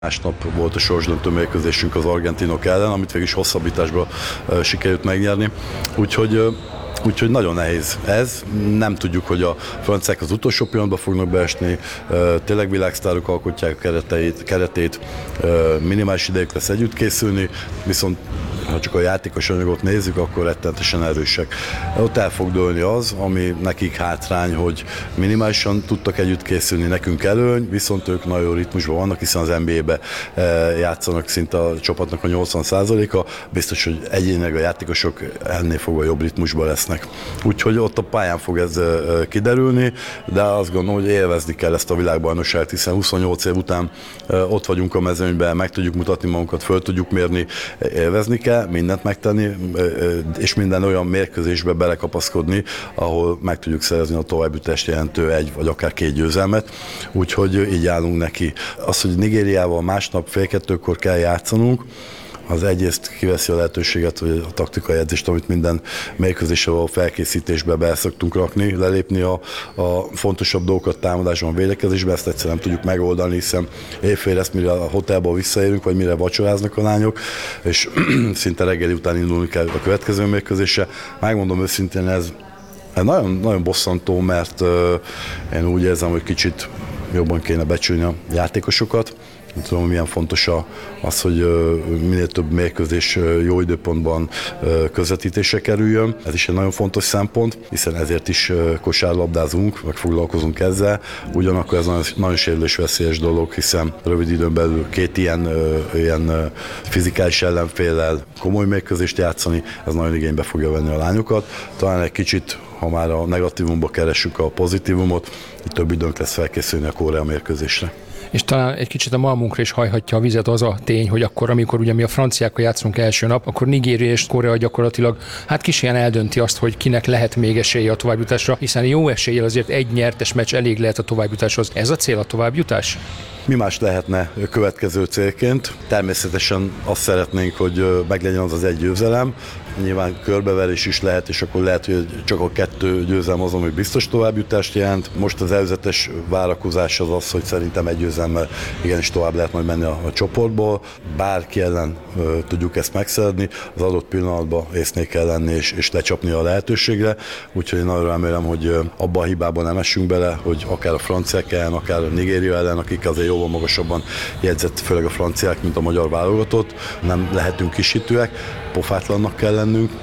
Másnap volt a sorsdöntő mérkőzésünk az argentinok ellen, amit végig is hosszabbításba sikerült megnyerni. Úgyhogy nagyon nehéz ez. Nem tudjuk, hogy a franciák az utolsó pillanatban fognak beesni. Tényleg világsztárok alkotják a keretét, minimális idejük lesz együtt készülni, viszont ha csak a játékos anyagot nézzük, akkor rettenetesen erősek. Ott el fog dőlni az, ami nekik hátrány, hogy minimálisan tudtak együtt készülni, nekünk előny, viszont ők nagyon jó ritmusban vannak, hiszen az NBA-be játszanak szinte a csapatnak a 80%-a, biztos, hogy egyénileg a játékosok ennél fogva jobb ritmusban lesznek. Úgyhogy ott a pályán fog ez kiderülni, de azt gondolom, hogy élvezni kell ezt a világbajnokságot, hiszen 28 év után ott vagyunk a mezőnyben, meg tudjuk mutatni magunkat, föl tudjuk mérni, élvezni kell, mindent megtenni, és minden olyan mérkőzésbe belekapaszkodni, ahol meg tudjuk szerezni a továbbjutást jelentő egy vagy akár 2 győzelmet. Úgyhogy így állunk neki. Az, hogy Nigériával másnap fél 2-kor kell játszanunk, az egyrészt kiveszi a lehetőséget, hogy a taktikai edzést, amit minden mérkőzésre való felkészítésbe be szoktunk rakni, lelépni a fontosabb dolgokat támadásban, védekezésben, ezt egyszerűen nem tudjuk megoldani, hiszen éjfél lesz, mire a hotelból visszaérünk, vagy mire vacsoráznak a lányok, és szinte reggeli után indulni kell a következő mérkőzésre. Megmondom őszintén, ez nagyon, nagyon bosszantó, mert én úgy érzem, hogy kicsit jobban kéne becsülni a játékosokat. Nem tudom, milyen fontos az, hogy minél több mérkőzés jó időpontban közvetítésre kerüljön. Ez is egy nagyon fontos szempont, hiszen ezért is kosárlabdázunk, meg foglalkozunk ezzel. Ugyanakkor ez nagyon sérülésveszélyes dolog, hiszen rövid időn belül 2 ilyen fizikális ellenféllel komoly mérkőzést játszani, ez nagyon igénybe fogja venni a lányokat. Talán egy kicsit, ha már a negatívumba keressük a pozitívumot, itt több időnk lesz felkészülni a Korea mérkőzésre. És talán egy kicsit a malmunkra is hajhatja a vizet az a tény, hogy akkor, amikor ugye mi a franciákkal játszunk első nap, akkor Nigéria és Korea gyakorlatilag kis ilyen eldönti azt, hogy kinek lehet még esélye a továbbjutásra, hiszen jó eséllyel azért egy nyertes meccs elég lehet a továbbjutáshoz. Ez a cél, a továbbjutás? Mi más lehetne következő célként? Természetesen azt szeretnénk, hogy meglegyen az egy győzelem. Nyilván körbeverés is lehet, és akkor lehet, hogy csak a 2 győzelem az, ami biztos továbbjutást jelent. Most az előzetes várakozás az, hogy szerintem egy győzelemmel igenis tovább lehet majd menni a csoportból. Bárki ellen tudjuk ezt megszerzni, az adott pillanatban észnél kell lenni és lecsapni a lehetőségre. Úgyhogy én nagyon remélem, hogy abban a hibában nem essünk bele, hogy akár a franciák ellen, akár a Nigéria ellen, akik azért jóval magasabban jegyzett, főleg a franciák, mint a magyar válogatott. Nem lehetünk kisítőek, pofátlannak kell lennünk,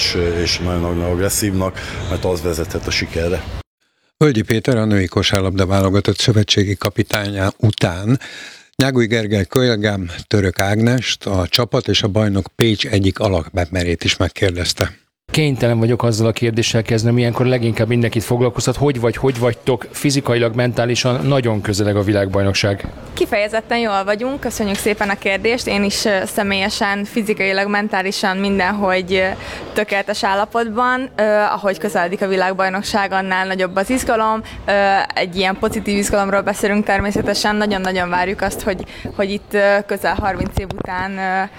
és nagyon-nagyon agresszívnak, mert az vezethet a sikerre. Völgyi Péter, a női kosárlabda válogatott szövetségi kapitánya után Nyáguly Gergely kollégám Török Ágnest, a csapat és a bajnok Pécs egyik alapemberét is megkérdezte. Kénytelen vagyok azzal a kérdéssel kezdeni, ilyenkor leginkább mindenkit foglalkoztat, hogy vagytok fizikailag, mentálisan, nagyon közeleg a világbajnokság. Kifejezetten jól vagyunk, köszönjük szépen a kérdést. Én is személyesen, fizikailag, mentálisan mindenhogy tökéletes állapotban. Ahogy közeledik a világbajnokság, annál nagyobb az izgalom. Egy ilyen pozitív izgalomról beszélünk természetesen. Nagyon-nagyon várjuk azt, hogy itt közel 30 év után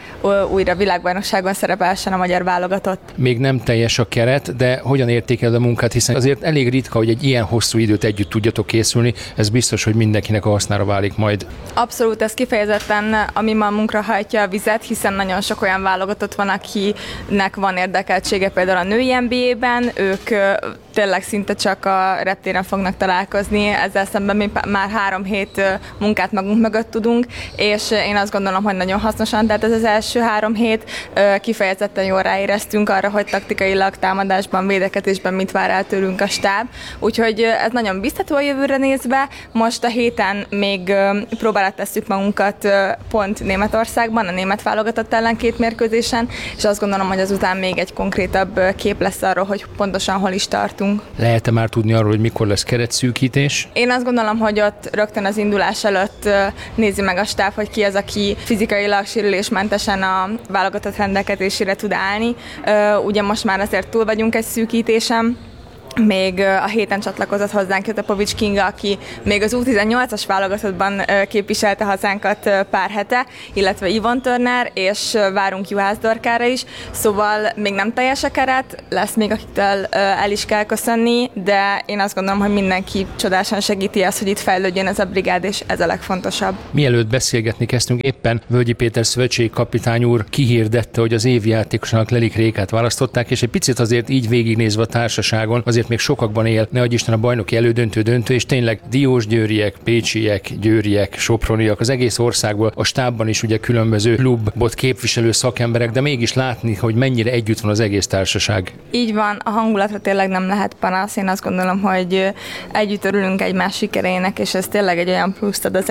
újra világbajnokságon szerepelsen a magyar válogatott. Még nem teljes a keret, de hogyan értékeled a munkát, hiszen azért elég ritka, hogy egy ilyen hosszú időt együtt tudjatok készülni, ez biztos, hogy mindenkinek a hasznára válik majd. Abszolút, ez kifejezetten a mi malmunkra hajtja a vizet, hiszen nagyon sok olyan válogatott van, akinek van érdekeltsége például a női NBA-ben, ők tényleg szinte csak a reptéren fognak találkozni, ezzel szemben mi már 3 hét munkát magunk mögött tudunk, és én azt gondolom, hogy nagyon hasznosan, tehát ez az első 3 hét kifejezetten jól ráéreztünk arra, hogy taktikailag, támadásban, védekezésben mit vár el tőlünk a stáb, úgyhogy ez nagyon biztató a jövőre nézve. Most a héten még próbálat tesszük magunkat pont Németországban, a német válogatott ellen 2 mérkőzésen, és azt gondolom, hogy azután még egy konkrétabb kép lesz arról, hogy pontosan hol is tartunk. Lehet-e már tudni arról, hogy mikor lesz keretszűkítés? Én azt gondolom, hogy ott rögtön az indulás előtt nézi meg a stáb, hogy ki az, aki fizikailag sérülésmentesen a válogatott rendelkezésére tud állni. Ugye most már azért túl vagyunk egy szűkítésen, még a héten csatlakozott hozzánk Jotapovics Kinga, aki még az U18-as válogatottban képviselte hazánkat pár hete, illetve Yvonne Turner, és várunk Juhász Dorkára is, szóval még nem teljes a keret, lesz még akiktől el is kell köszönni, de én azt gondolom, hogy mindenki csodásan segíti azt, hogy itt fejlődjön ez a brigád, és ez a legfontosabb. Mielőtt beszélgetni kezdtünk, éppen Völgyi Péter szövetségi kapitány úr kihirdette, hogy az év játékosának Lelik Rékát választották, és egy picit azért így végignézve a társaságon, azért még sokakban él, nehogy Isten a bajnoki elődöntő, és tényleg diósgyőriek, pécsiek, győriek, soproniak, az egész országból, a stábban is ugye különböző klubot képviselő szakemberek, de mégis látni, hogy mennyire együtt van az egész társaság. Így van, a hangulatra tényleg nem lehet panasz, én azt gondolom, hogy együtt örülünk egymás sikerének, és ez tényleg egy olyan pluszt ad az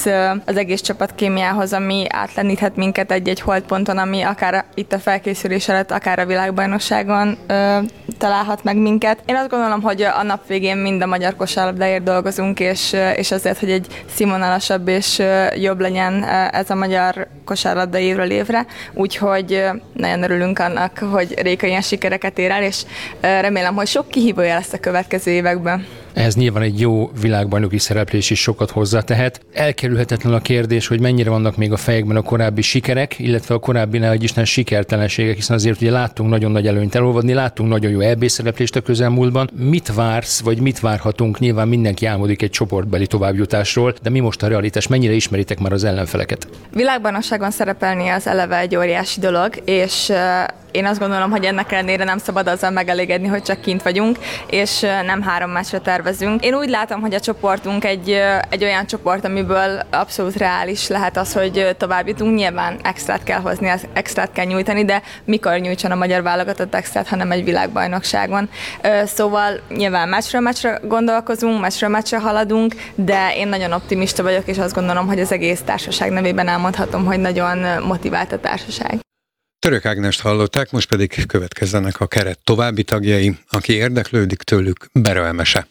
egész csapat kémiához, ami átleníthet minket egy-egy holdponton, ami akár itt a felkészülés előtt, akár a világbajnokságon találhat meg minket. Én azt gondolom, hogy a nap végén mind a magyar kosárlabdáért dolgozunk, és azért, hogy egy színvonalasabb és jobb legyen ez a magyar kosárlabda évről évre, úgyhogy nagyon örülünk annak, hogy Réka ilyen sikereket ér el, és remélem, hogy sok kihívója lesz a következő években. Ehhez nyilván egy jó világbajnoki szereplés is sokat hozzátehet. Elkerülhetetlen a kérdés, hogy mennyire vannak még a fejekben a korábbi sikerek, illetve a korábbi nehogy Isten sikertelenségek, hiszen azért ugye láttunk nagyon nagy előnyt elolvadni, láttunk nagyon jó EB szereplést a közelmúltban. Mit vársz, vagy mit várhatunk? Nyilván mindenki álmodik egy csoportbeli továbbjutásról, de mi most a realitás? Mennyire ismeritek már az ellenfeleket? Világbajnokságon szerepelni az eleve egy óriási dolog, és én azt gondolom, hogy ennek ellenére nem szabad azzal megelégedni, hogy csak kint vagyunk, és nem 3 meccsre tervezünk. Én úgy látom, hogy a csoportunk egy olyan csoport, amiből abszolút reális lehet az, hogy tovább jutunk. Nyilván extrát kell hozni, extrát kell nyújtani, de mikor nyújtson a magyar válogatott extrát, hanem egy világbajnokságon. Szóval nyilván meccsről meccsre gondolkozunk, meccsről meccsre haladunk, de én nagyon optimista vagyok, és azt gondolom, hogy az egész társaság nevében elmondhatom, hogy nagyon motivált a társaság. Török Ágnest hallották, most pedig következzenek a keret további tagjai, aki érdeklődik tőlük, Bera Emese.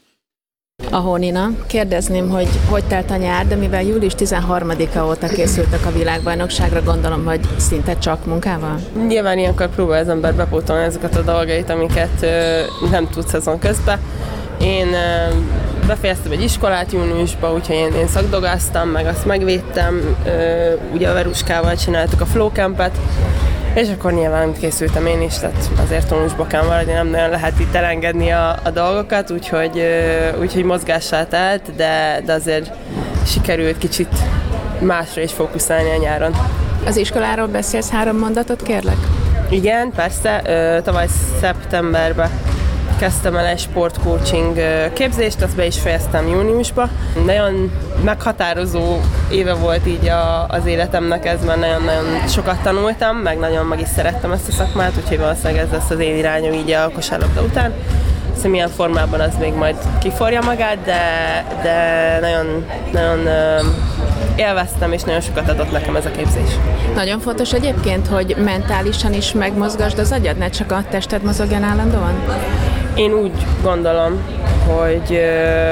Ahó Nina, kérdezném, hogy telt a nyár, de mivel július 13-a óta készültek a világbajnokságra, gondolom, hogy szinte csak munkával? Nyilván ilyenkor próbál az ember bepótolni ezeket a dolgait, amiket nem tud szezon közben. Én befejeztem egy iskolát júniusban, úgyhogy én szakdogáztam, meg azt megvédtem, ugye a Veruskával csináltuk a Flow Campet, és akkor nyilván készültem én is, tehát azért tónusba kell maradni, nem nagyon lehet itt elengedni a dolgokat, úgyhogy mozgással telt, de azért sikerült kicsit másra is fókuszálni a nyáron. Az iskoláról beszélsz 3 mondatot, kérlek? Igen, persze, tavaly szeptemberben kezdtem el egy sportcoaching képzést, azt be is fejeztem júniusban. Nagyon meghatározó éve volt így az életemnek, ez már nagyon-nagyon sokat tanultam, meg nagyon meg is szerettem ezt a szakmát, úgyhogy valószínűleg ez lesz az én irányom így a kosárlabda után. Szóval milyen formában az még majd kiforja magát, de nagyon élveztem, és nagyon sokat adott nekem ez a képzés. Nagyon fontos egyébként, hogy mentálisan is megmozgasd az agyad, ne csak a tested mozogjon állandóan? Én úgy gondolom, hogy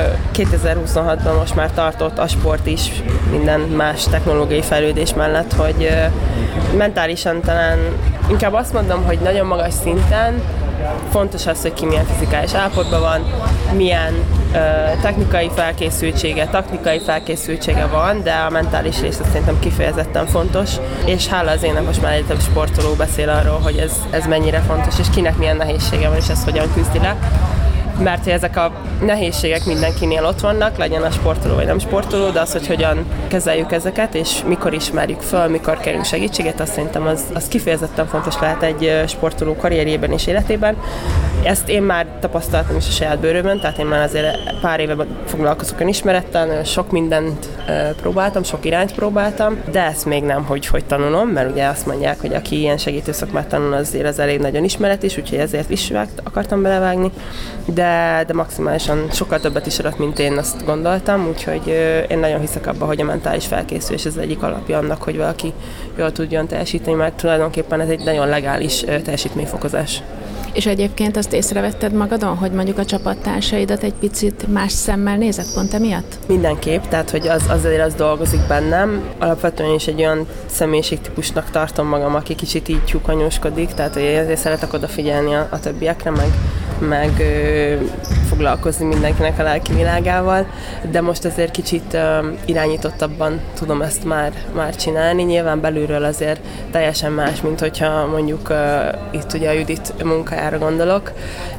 2026-ban most már tartott a sport is minden más technológiai fejlődés mellett, hogy mentálisan talán inkább azt mondom, hogy nagyon magas szinten fontos az, hogy ki milyen fizikális állapotban van, milyen technikai felkészültsége van, de a mentális rész szerintem kifejezetten fontos, és hála az énnek most már egy több sportoló beszél arról, hogy ez mennyire fontos, és kinek milyen nehézsége van, és ezt hogyan küzdi le. Mert hogy ezek a nehézségek mindenkinél ott vannak, legyen a sportoló vagy nem sportoló, de az, hogy hogyan kezeljük ezeket, és mikor ismerjük föl, mikor kérünk segítséget, azt szerintem az kifejezetten fontos lehet egy sportoló karrierjében és életében. Ezt én már tapasztaltam is a saját bőrömön, tehát én már azért pár éve foglalkozok önismerettel, sok mindent próbáltam, sok irányt próbáltam, de ezt még nem, hogy tanulom, mert ugye azt mondják, hogy aki ilyen segítő szakmát tanul, azért az elég nagyon ismeret is, úgyhogy ezért is akartam belevágni, de maximálisan sokkal többet is adott, mint én azt gondoltam, úgyhogy én nagyon hiszek abba, hogy a mentális felkészülés az egyik alapja annak, hogy valaki jól tudjon teljesíteni, mert tulajdonképpen ez egy nagyon legális teljesítményfokozás. És egyébként azt észrevetted magadon, hogy mondjuk a csapattársaidat egy picit más szemmel nézek pont emiatt? Mindenképp, tehát hogy azért az dolgozik bennem. Alapvetően is egy olyan személyiségtípusnak tartom magam, aki kicsit így tyúkanyóskodik, tehát hogy ezért szeretek odafigyelni a többiekre, meg meg foglalkozni mindenkinek a lelki világával, de most azért kicsit irányítottabban tudom ezt már csinálni. Nyilván belülről azért teljesen más, mint hogyha mondjuk itt ugye a Judit munkájára gondolok,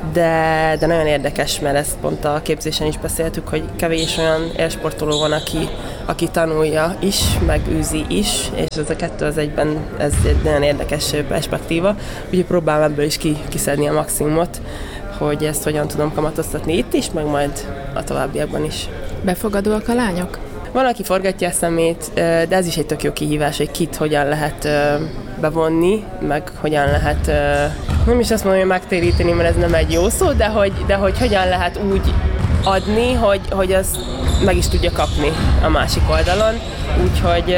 de nagyon érdekes, mert ezt pont a képzésen is beszéltük, hogy kevés olyan élsportoló van, aki tanulja is, meg űzi is, és ez a kettő az egyben, ez egy nagyon érdekes perspektíva, úgyhogy próbálom ebből is kiszedni a maximumot, hogy ezt hogyan tudom kamatoztatni itt is, meg majd a továbbiakban is. Befogadóak a lányok? Van, aki forgatja a szemét, de ez is egy tök jó kihívás, hogy kit hogyan lehet bevonni, meg hogyan lehet, nem is azt mondom, hogy megtéríteni, mert ez nem egy jó szó, de hogy hogyan lehet úgy adni, hogy az meg is tudja kapni a másik oldalon. Úgyhogy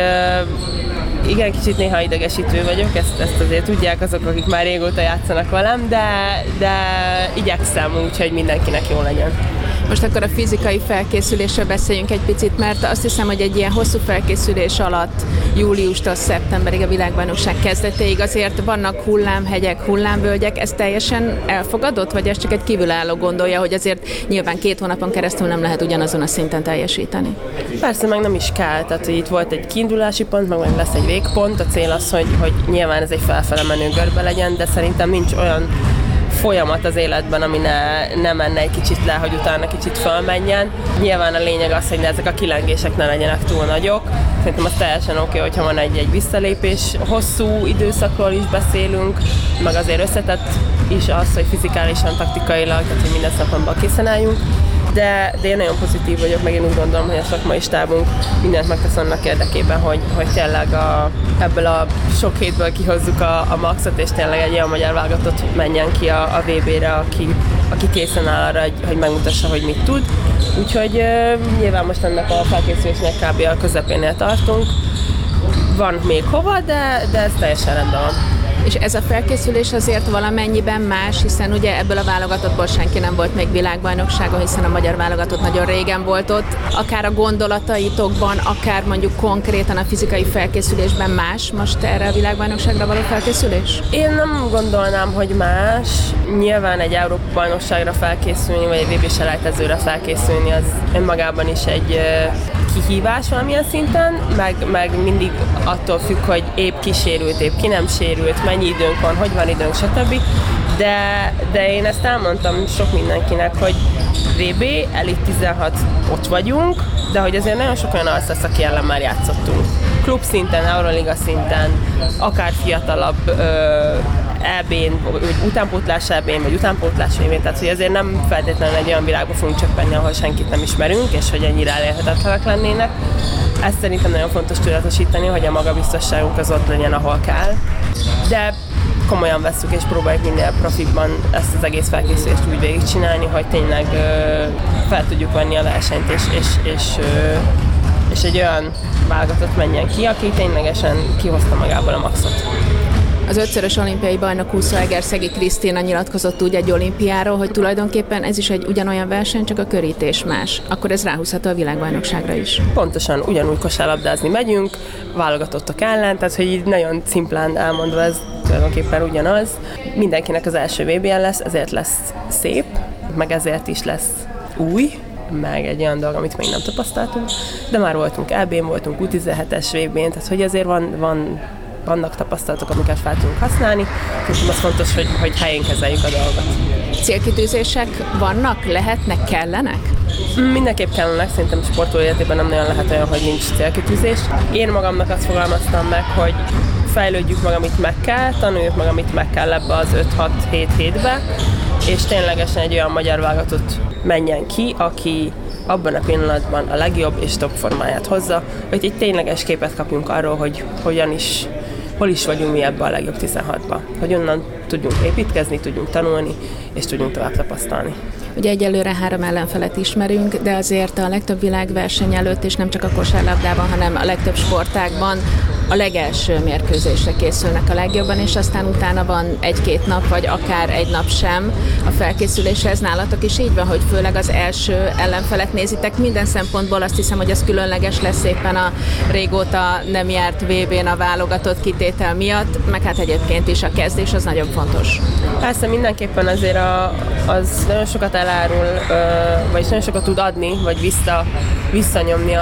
igen, kicsit néha idegesítő vagyok, ezt azért tudják azok, akik már régóta játszanak velem, de igyekszem úgy, hogy mindenkinek jó legyen. Most akkor a fizikai felkészülésről beszéljünk egy picit, mert azt hiszem, hogy egy ilyen hosszú felkészülés alatt júliustól szeptemberig a világbajnokság kezdetéig azért vannak hullámhegyek, hullámvölgyek, ez teljesen elfogadott, vagy ez csak egy kívülálló gondolja, hogy azért nyilván 2 hónapon keresztül nem lehet ugyanazon a szinten teljesíteni? Persze, meg nem is kell, tehát itt volt egy kiindulási pont, meg lesz egy végpont, a cél az, hogy nyilván ez egy felfele menő görbe legyen, de szerintem nincs olyan folyamat az életben, ami ne menne egy kicsit le, hogy utána kicsit fölmenjen. Nyilván a lényeg az, hogy ezek a kilengések ne legyenek túl nagyok. Szerintem az teljesen oké, hogyha van egy visszalépés. Hosszú időszakról is beszélünk, meg azért összetett is az, hogy fizikálisan, taktikailag, tehát hogy minden szempontból készen álljunk. De én nagyon pozitív vagyok, meg én úgy gondolom, hogy a szakmai stábunk mindent megtesz annak érdekében, hogy tényleg ebből a sok hétből kihozzuk a maxot, és tényleg egy olyan magyar válogatott menjen ki a VB-re, aki készen áll arra, hogy megmutassa, hogy mit tud. Úgyhogy nyilván most ennek a felkészülésnek kb. A közepénél tartunk. Van még hova, de ez teljesen rendben van. És ez a felkészülés azért valamennyiben más, hiszen ugye ebből a válogatottból senki nem volt még világbajnokságon, hiszen a magyar válogatott nagyon régen volt ott. Akár a gondolataitokban, akár mondjuk konkrétan a fizikai felkészülésben más most erre a világbajnokságra való felkészülés? Én nem gondolnám, hogy más. Nyilván egy Európa-bajnokságra felkészülni, vagy egy VB-selejtezőre felkészülni, az önmagában is egy kihívás valamilyen szinten, meg mindig attól függ, hogy épp kisérült, épp ki nem sérült, mennyi időnk van, hogy van időnk, stb. De én ezt elmondtam sok mindenkinek, hogy VB, Elit 16 ott vagyunk, de hogy azért nagyon sok olyan alsz lesz, aki ellen már játszottunk. Klub szinten, Euroliga szinten, akár fiatalabb EB-n, vagy utánpótlás EB-n, vagy utánpótlás EB-n, tehát hogy azért nem feltétlenül egy olyan világba fogunk csöppenni, ahol senkit nem ismerünk, és hogy ennyire elérhetetlenek lennének. Ezt szerintem nagyon fontos tudatosítani, hogy a magabiztosságunk az ott legyen, ahol kell. De komolyan vesszük és próbáljuk minél profibban ezt az egész felkészülést úgy végigcsinálni, hogy tényleg fel tudjuk venni a versenyt, és egy olyan válogatott menjen ki, aki ténylegesen kihozta magából a maxot. Az 5-szörös olimpiai bajnok úszó Egerszegi Krisztina nyilatkozott úgy egy olimpiáról, hogy tulajdonképpen ez is egy ugyanolyan verseny, csak a körítés más. Akkor ez ráhúzható a világbajnokságra is. Pontosan, ugyanúgy kosárlabdázni megyünk, válogatottak ellen, tehát hogy így nagyon szimplán elmondva ez tulajdonképpen ugyanaz. Mindenkinek az első VB-en lesz, ezért lesz szép, meg ezért is lesz új, meg egy olyan dolog, amit még nem tapasztaltunk, de már voltunk EB-n, voltunk U17-es VB-n, tehát hogy azért vannak tapasztalatok, amiket fel tudunk használni, és az fontos, hogy helyén kezeljük a dolgot. Célkitűzések vannak, lehetnek, kellenek? Mindenképp kellenek, szerintem sportoló életében nem nagyon lehet olyan, hogy nincs célkitűzés. Én magamnak azt fogalmaztam meg, hogy fejlődjük meg, amit meg kell, tanuljuk meg, amit meg kell ebbe az 5-6-7 hétbe, és ténylegesen egy olyan magyar válogatott menjen ki, aki abban a pillanatban a legjobb és top formáját hozza, hogy egy tényleges képet kapjunk arról, hogy hol is vagyunk mi ebben a legjobb 16-ban. Hogy onnan tudjunk építkezni, tudjunk tanulni, és tudjunk tovább tapasztalni. Ugye egyelőre 3 ellenfelet ismerünk, de azért a legtöbb világverseny előtt, és nem csak a kosárlabdában, hanem a legtöbb sportágban a legelső mérkőzésre készülnek a legjobban, és aztán utána van 1-2 nap, vagy akár egy nap sem a felkészülésre. Ez nálatok is így van, hogy főleg az első ellenfelet nézitek. Minden szempontból azt hiszem, hogy az különleges lesz éppen a régóta nem járt VB-n a válogatott kitétel miatt, meg hát egyébként is a kezdés az nagyon fontos. Persze mindenképpen azért az nagyon sokat elárul, vagy nagyon sokat tud adni, vagy visszanyomni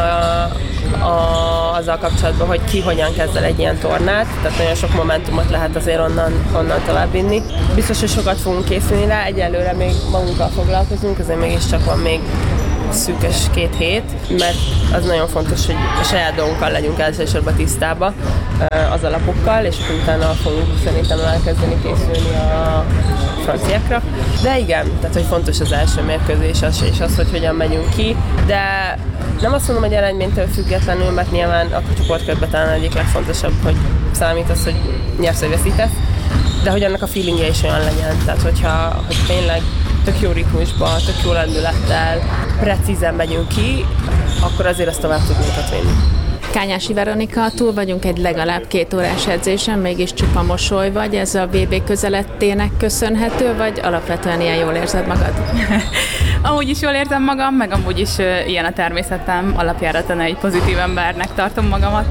azzal kapcsolatban, hogy ki hogyan kezd el egy ilyen tornát, tehát nagyon sok momentumot lehet azért onnan továbbvinni. Biztos, hogy sokat fogunk készülni rá, egyelőre még magunkkal foglalkozunk, azért mégiscsak van még szűkös 2 hét, mert az nagyon fontos, hogy a saját dolgunkkal legyünk elsősorban tisztába az alapokkal, és utána fogunk szerintem elkezdeni készülni a franciákra. De igen, tehát hogy fontos az első mérkőzés és az, hogy hogyan megyünk ki, de nem azt mondom, hogy eredménytől függetlenül, mert nyilván a csoportkörben talán egyik legfontosabb, hogy számít az, hogy nyersz vagy veszítesz, de hogy annak a feelingje is olyan legyen, tehát hogy tényleg tök jó ritmusban, tök jó lendülettel, precízen megyünk ki, akkor azért azt tovább tudunk vinni. Kányási Veronika, túl vagyunk egy legalább 2 órás edzésen, mégis csupa mosoly vagy, ez a VB közelettének köszönhető, vagy alapvetően ilyen jól érzed magad? Amúgy is jól érzem magam, meg amúgy is ilyen a természetem, alapjáraton egy pozitív embernek tartom magamat.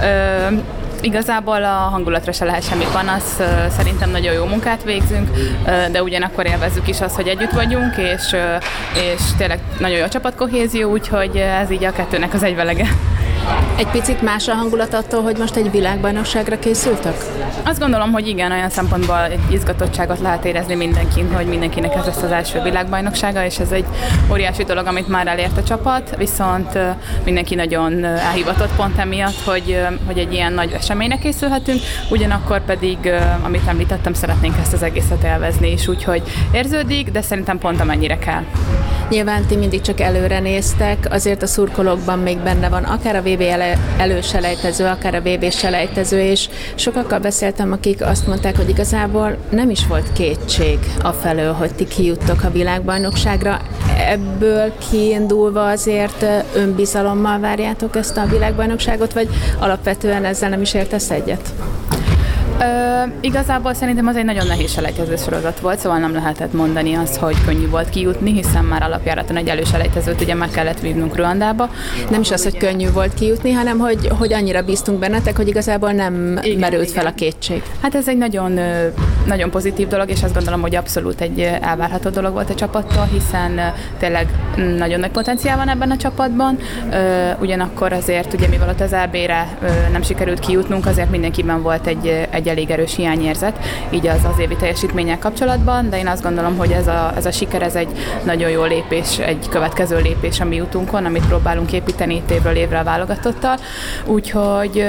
Igazából a hangulatra se lehet semmi panasz, szerintem nagyon jó munkát végzünk, de ugyanakkor élvezzük is azt, hogy együtt vagyunk, és tényleg nagyon jó a csapatkohézió, úgyhogy ez így a kettőnek az egyvelege. Egy picit más a hangulat attól, hogy most egy világbajnokságra készültök? Azt gondolom, hogy igen, olyan szempontból egy izgatottságot lehet érezni mindenkin, hogy mindenkinek ez lesz az első világbajnoksága, és ez egy óriási dolog, amit már elért a csapat, viszont mindenki nagyon elhivatott pont emiatt, hogy egy ilyen nagy eseménynek készülhetünk, ugyanakkor pedig, amit említettem, szeretnénk ezt az egészet élvezni is, úgyhogy érződik, de szerintem pont amennyire kell. Nyilván ti mindig csak előre néztek, azért a szurkolókban még benne van akár a VB előselejtező, akár a VB selejtező, és sokakkal beszéltem, akik azt mondták, hogy igazából nem is volt kétség afelől, hogy ti kijuttok a világbajnokságra. Ebből kiindulva azért önbizalommal várjátok ezt a világbajnokságot, vagy alapvetően ezzel nem is értesz egyet? Igazából szerintem az egy nagyon nehéz selejtező sorozat volt, szóval nem lehetett mondani azt, hogy könnyű volt kijutni, hiszen már alapjáraton egy előselejtezőt ugye meg kellett vívnunk Ruandába. Nem is az, hogy könnyű volt kijutni, hanem hogy annyira bíztunk bennetek, hogy igazából nem merült fel a kétség. Hát ez egy nagyon, nagyon pozitív dolog, és azt gondolom, hogy abszolút egy elvárható dolog volt a csapattól, hiszen tényleg nagyon nagy potenciál van ebben a csapatban. Ugyanakkor azért, ugye mivel ott az EB-re nem sikerült kijutnunk, azért mindenkiben volt egy elég erős hiányérzet, így az évi teljesítménnyel kapcsolatban, de én azt gondolom, hogy ez a siker, ez egy nagyon jó lépés, egy következő lépés a mi útunkon, amit próbálunk építeni itt évről évre a válogatottal. Úgyhogy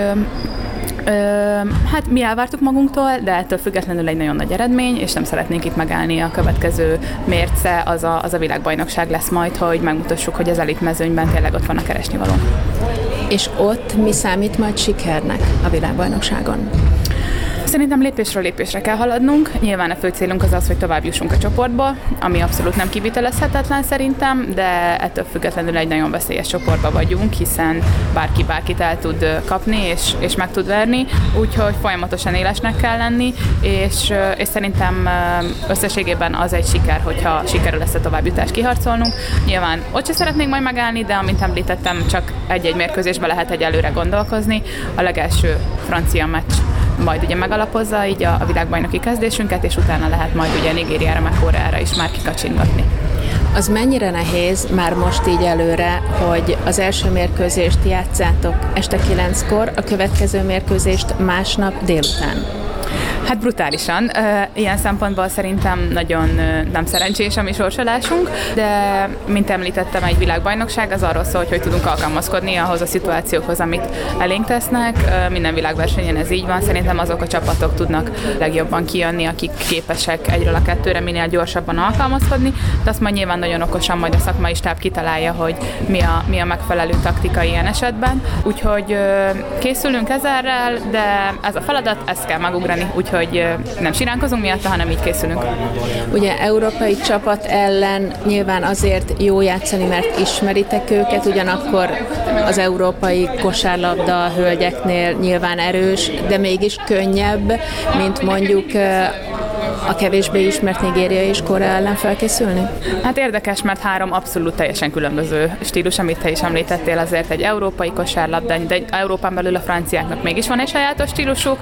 hát mi elvártuk magunktól, de ettől függetlenül egy nagyon nagy eredmény, és nem szeretnénk itt megállni. A következő mérce az a világbajnokság lesz majd, hogy megmutassuk, hogy az elit mezőnyben tényleg ott van a keresnivaló. És ott mi számít majd sikernek a világbajnokságon? Szerintem lépésről lépésre kell haladnunk. Nyilván a fő célunk az, hogy tovább jussunk a csoportba, ami abszolút nem kivitelezhetetlen szerintem, de ettől függetlenül egy nagyon veszélyes csoportba vagyunk, hiszen bárki bárkit el tud kapni és meg tud verni, úgyhogy folyamatosan élesnek kell lenni, és szerintem összességében az egy siker, hogyha sikerül ezt a továbbjutást kiharcolnunk. Nyilván ott se szeretnénk majd megállni, de amint említettem, csak egy-egy mérkőzésben lehet egy előre gondolkozni. A legelső francia meccs majd ugye megalapozza így a világbajnoki kezdésünket, és utána lehet majd ugye Nigériára, meg Koreára is már kikacsingatni. Az mennyire nehéz már most így előre, hogy az első mérkőzést játszátok este 9-kor, a következő mérkőzést másnap délután? Hát brutálisan. Ilyen szempontból szerintem nagyon nem szerencsés a mi sorsolásunk, de mint említettem, egy világbajnokság az arról szól, hogy tudunk alkalmazkodni ahhoz a szituációkhoz, amit elénk tesznek. Minden világversenyen ez így van. Szerintem azok a csapatok tudnak legjobban kijönni, akik képesek egyről a kettőre minél gyorsabban alkalmazkodni, de azt majd nyilván nagyon okosan majd a szakmai stáb kitalálja, hogy mi a megfelelő taktika ilyen esetben. Úgyhogy készülünk ezerrel, de ez a feladat, ezt kell megugrani harcolni, úgyhogy nem siránkozunk miatta, hanem így készülünk. Ugye európai csapat ellen nyilván azért jó játszani, mert ismeritek őket, ugyanakkor az európai kosárlabda hölgyeknél nyilván erős, de mégis könnyebb, mint mondjuk a kevésbé ismert Nigéria és Korea ellen felkészülni? Hát érdekes, mert 3 abszolút teljesen különböző stílus, amit te is említettél, azért egy európai kosárlabda, de Európán belül a franciáknak mégis van egy sajátos stílusuk,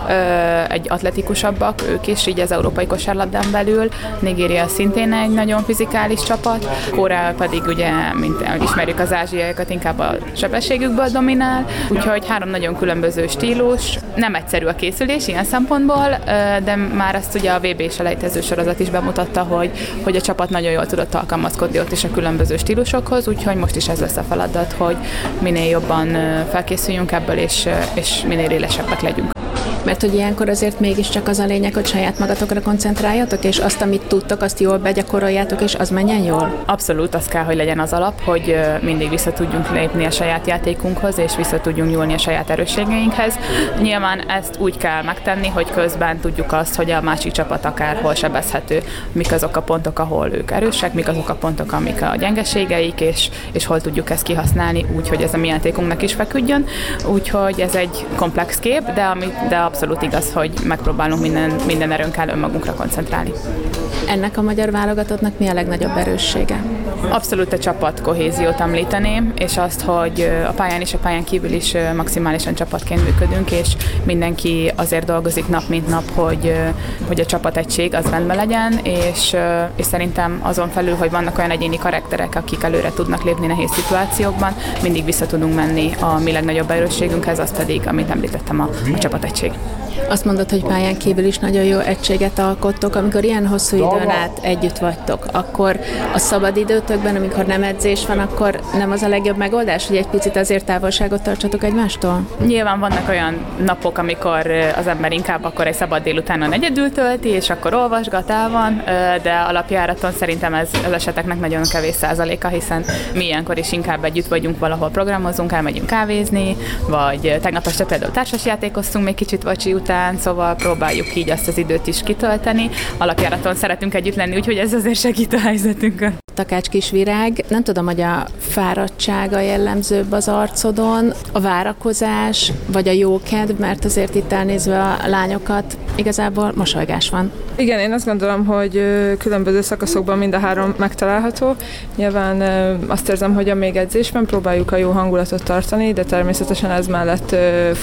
egy atletikusabbak ők is, így az európai kosárlabdán belül. Nigéria szintén egy nagyon fizikális csapat, Korea pedig ugye, mint ismerjük az ázsiaiakat, inkább a sebességükből dominál, úgyhogy 3 nagyon különböző stílus. Nem egyszerű a készülés ilyen szempontból, de már ezt ugye a VB-selejtező sorozat is bemutatta, hogy a csapat nagyon jól tudott alkalmazkodni ott is a különböző stílusokhoz, úgyhogy most is ez lesz a feladat, hogy minél jobban felkészüljünk ebből, és minél élesebbek legyünk. Mert hogy ilyenkor azért mégiscsak az a lényeg, hogy saját magatokra koncentráljatok, és azt, amit tudtok, azt jól begyakoroljátok, és az menjen jól? Abszolút, az kell, hogy legyen az alap, hogy mindig vissza tudjunk lépni a saját játékunkhoz, és vissza tudjunk nyúlni a saját erősségeinkhez. Nyilván ezt úgy kell megtenni, hogy közben tudjuk azt, hogy a másik csapat akárhol sebezhető, mik azok a pontok, ahol ők erősek, mik azok a pontok, amik a gyengeségeik, és hol tudjuk ezt kihasználni úgy, hogy ez a mi játékunknak is feküdjön. Úgyhogy ez egy komplex kép, de abszolút igaz, hogy megpróbálunk minden erőnkkel önmagunkra koncentrálni. Ennek a magyar válogatottnak mi a legnagyobb erőssége? Abszolút a csapat kohéziót említeném, és azt, hogy a pályán és a pályán kívül is maximálisan csapatként működünk, és mindenki azért dolgozik nap mint nap, hogy a csapategység az rendben legyen, és szerintem azon felül, hogy vannak olyan egyéni karakterek, akik előre tudnak lépni nehéz szituációkban, mindig vissza tudunk menni a mi legnagyobb erősségünkhez, az pedig, amit említettem, a csapategység. Azt mondod, hogy pályán kívül is nagyon jó egységet alkottok. Amikor ilyen hosszú időn át együtt vagytok, akkor a szabadidőtökben, amikor nem edzés van, akkor nem az a legjobb megoldás, hogy egy picit azért távolságot tartsatok egymástól? Nyilván vannak olyan napok, amikor az ember inkább akkor egy szabad délutánon egyedül tölti, és akkor olvasgat, el van, de alapjáraton szerintem ez az eseteknek nagyon kevés százaléka, hiszen mi ilyenkor is inkább együtt vagyunk, valahol programozunk, elmegyünk kávézni, vagy tegnap este például társasjátékoztunk még kicsit vacsi után, szóval próbáljuk így azt az időt is kitölteni. Alapjáraton szeretünk együtt lenni, úgyhogy ez azért segít a helyzetünkön. Takács Kisvirág, nem tudom, hogy a fáradtsága jellemzőbb az arcodon, a várakozás, vagy a jókedv, mert azért itt elnézve a lányokat igazából mosolygás van. Igen, én azt gondolom, hogy különböző szakaszokban mind a 3 megtalálható. Nyilván azt érzem, hogy a még edzésben próbáljuk a jó hangulatot tartani, de természetesen ez mellett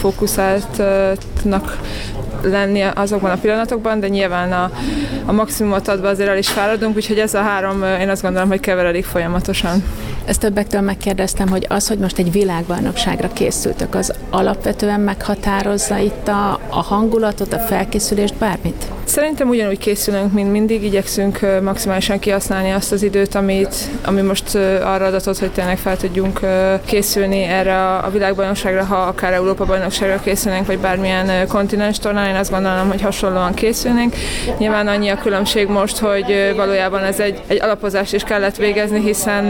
fókuszáltnak lenni azokban a pillanatokban, de nyilván a maximumot adva azért el is fáradunk, úgyhogy ez a 3, én azt gondolom, hogy keveredik folyamatosan. Ezt többektől megkérdeztem, hogy az, hogy most egy világbajnokságra készültök, az alapvetően meghatározza itt a hangulatot, a felkészülést, bármit? Szerintem ugyanúgy készülünk, mint mindig, igyekszünk maximálisan kihasználni azt az időt, ami most arra adatot, hogy tényleg fel tudjunk készülni erre a világbajnokságra, ha akár Európa-bajnokságra készülnénk, vagy bármilyen kontinens tornán, én azt gondolom, hogy hasonlóan készülnénk. Nyilván annyi a különbség most, hogy valójában ez egy alapozást is kellett végezni,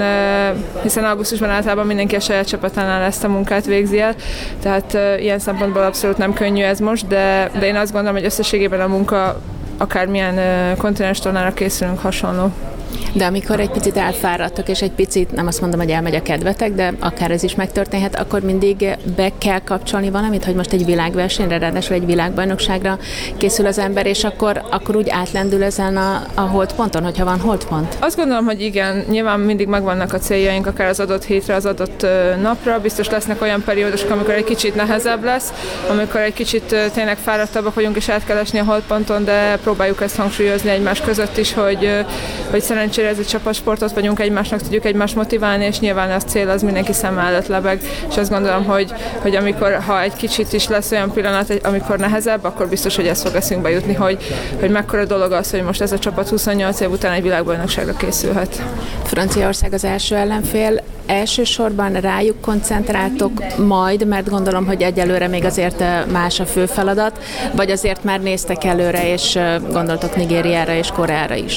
hiszen augusztusban általában mindenki a saját csapatánál ezt a munkát végzi el, tehát ilyen szempontból abszolút nem könnyű ez most, de én azt gondolom, hogy összességében a munka akármilyen kontinens tornára készülünk, hasonló. De amikor egy picit elfáradtok, és egy picit, nem azt mondom, hogy elmegy a kedvetek, de akár ez is megtörténhet, akkor mindig be kell kapcsolni valamit, hogy most egy világversenyre, ráadásul egy világbajnokságra készül az ember, és akkor úgy átlendül ezen a holdponton, hogyha van holdpont? Azt gondolom, hogy igen, nyilván mindig megvannak a céljaink, akár az adott hétre, az adott napra. Biztos lesznek olyan periódusok, amikor egy kicsit nehezebb lesz, amikor egy kicsit tényleg fáradtabbak vagyunk, és át kell esni a holdponton, de próbáljuk ezt hangsúlyozni egymás között is, hogy szerencsére ez egy csapatsportot vagyunk, egymásnak tudjuk egymást motiválni, és nyilván az cél az mindenki szem előtt lebeg, és azt gondolom, hogy amikor, ha egy kicsit is lesz olyan pillanat, amikor nehezebb, akkor biztos, hogy ez fog eszünkbe jutni, hogy mekkora dolog az, hogy most ez a csapat 28 év után egy világbajnokságra készülhet. Franciaország az első ellenfél. Elsősorban rájuk koncentráltok majd, mert gondolom, hogy egyelőre még azért más a fő feladat, vagy azért már néztek előre, és gondoltok Nigériára és Koreára is?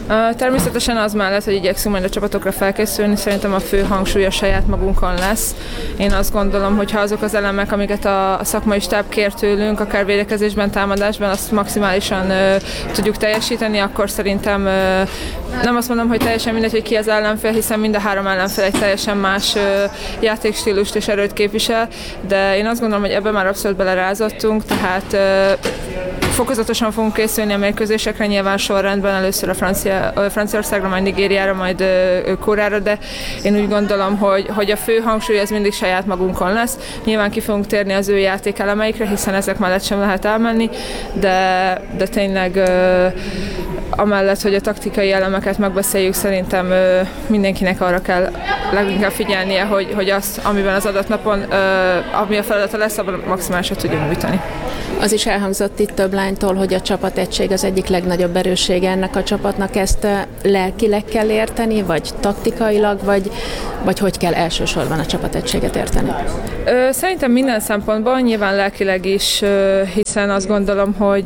Természetesen az mellett, hogy igyekszünk majd a csapatokra felkészülni, szerintem a fő hangsúly a saját magunkon lesz. Én azt gondolom, hogy ha azok az elemek, amiket a szakmai stáb kér tőlünk, akár védekezésben, támadásban, azt maximálisan tudjuk teljesíteni, akkor szerintem nem azt mondom, hogy teljesen mindegy, hogy ki az ellenfél, hiszen mind a három ellenfél egy teljesen más játékstílust és erőt képvisel, de én azt gondolom, hogy ebben már abszolút belerázottunk, tehát fokozatosan fogunk készülni a mérkőzésekre, nyilván sorrendben, először a Franciaországra, majd Nigériára, majd Koreára, de én úgy gondolom, hogy a fő hangsúly az mindig saját magunkon lesz. Nyilván ki fogunk térni az ő játékelemeikre, hiszen ezek mellett sem lehet elmenni, de tényleg amellett, hogy a taktikai elemeket megbeszéljük, szerintem mindenkinek arra kell leginkább figyelnie, hogy azt, amiben az adott napon, ami a feladata lesz, abban maximálisat tudjuk nyújtani. Az is elhangzott itt több lánytól, hogy a csapategység az egyik legnagyobb erőssége ennek a csapatnak. Ezt lelkileg kell érteni, vagy taktikailag, vagy hogy kell elsősorban a csapategységet érteni? Szerintem minden szempontból, nyilván lelkileg is, hiszen azt gondolom, hogy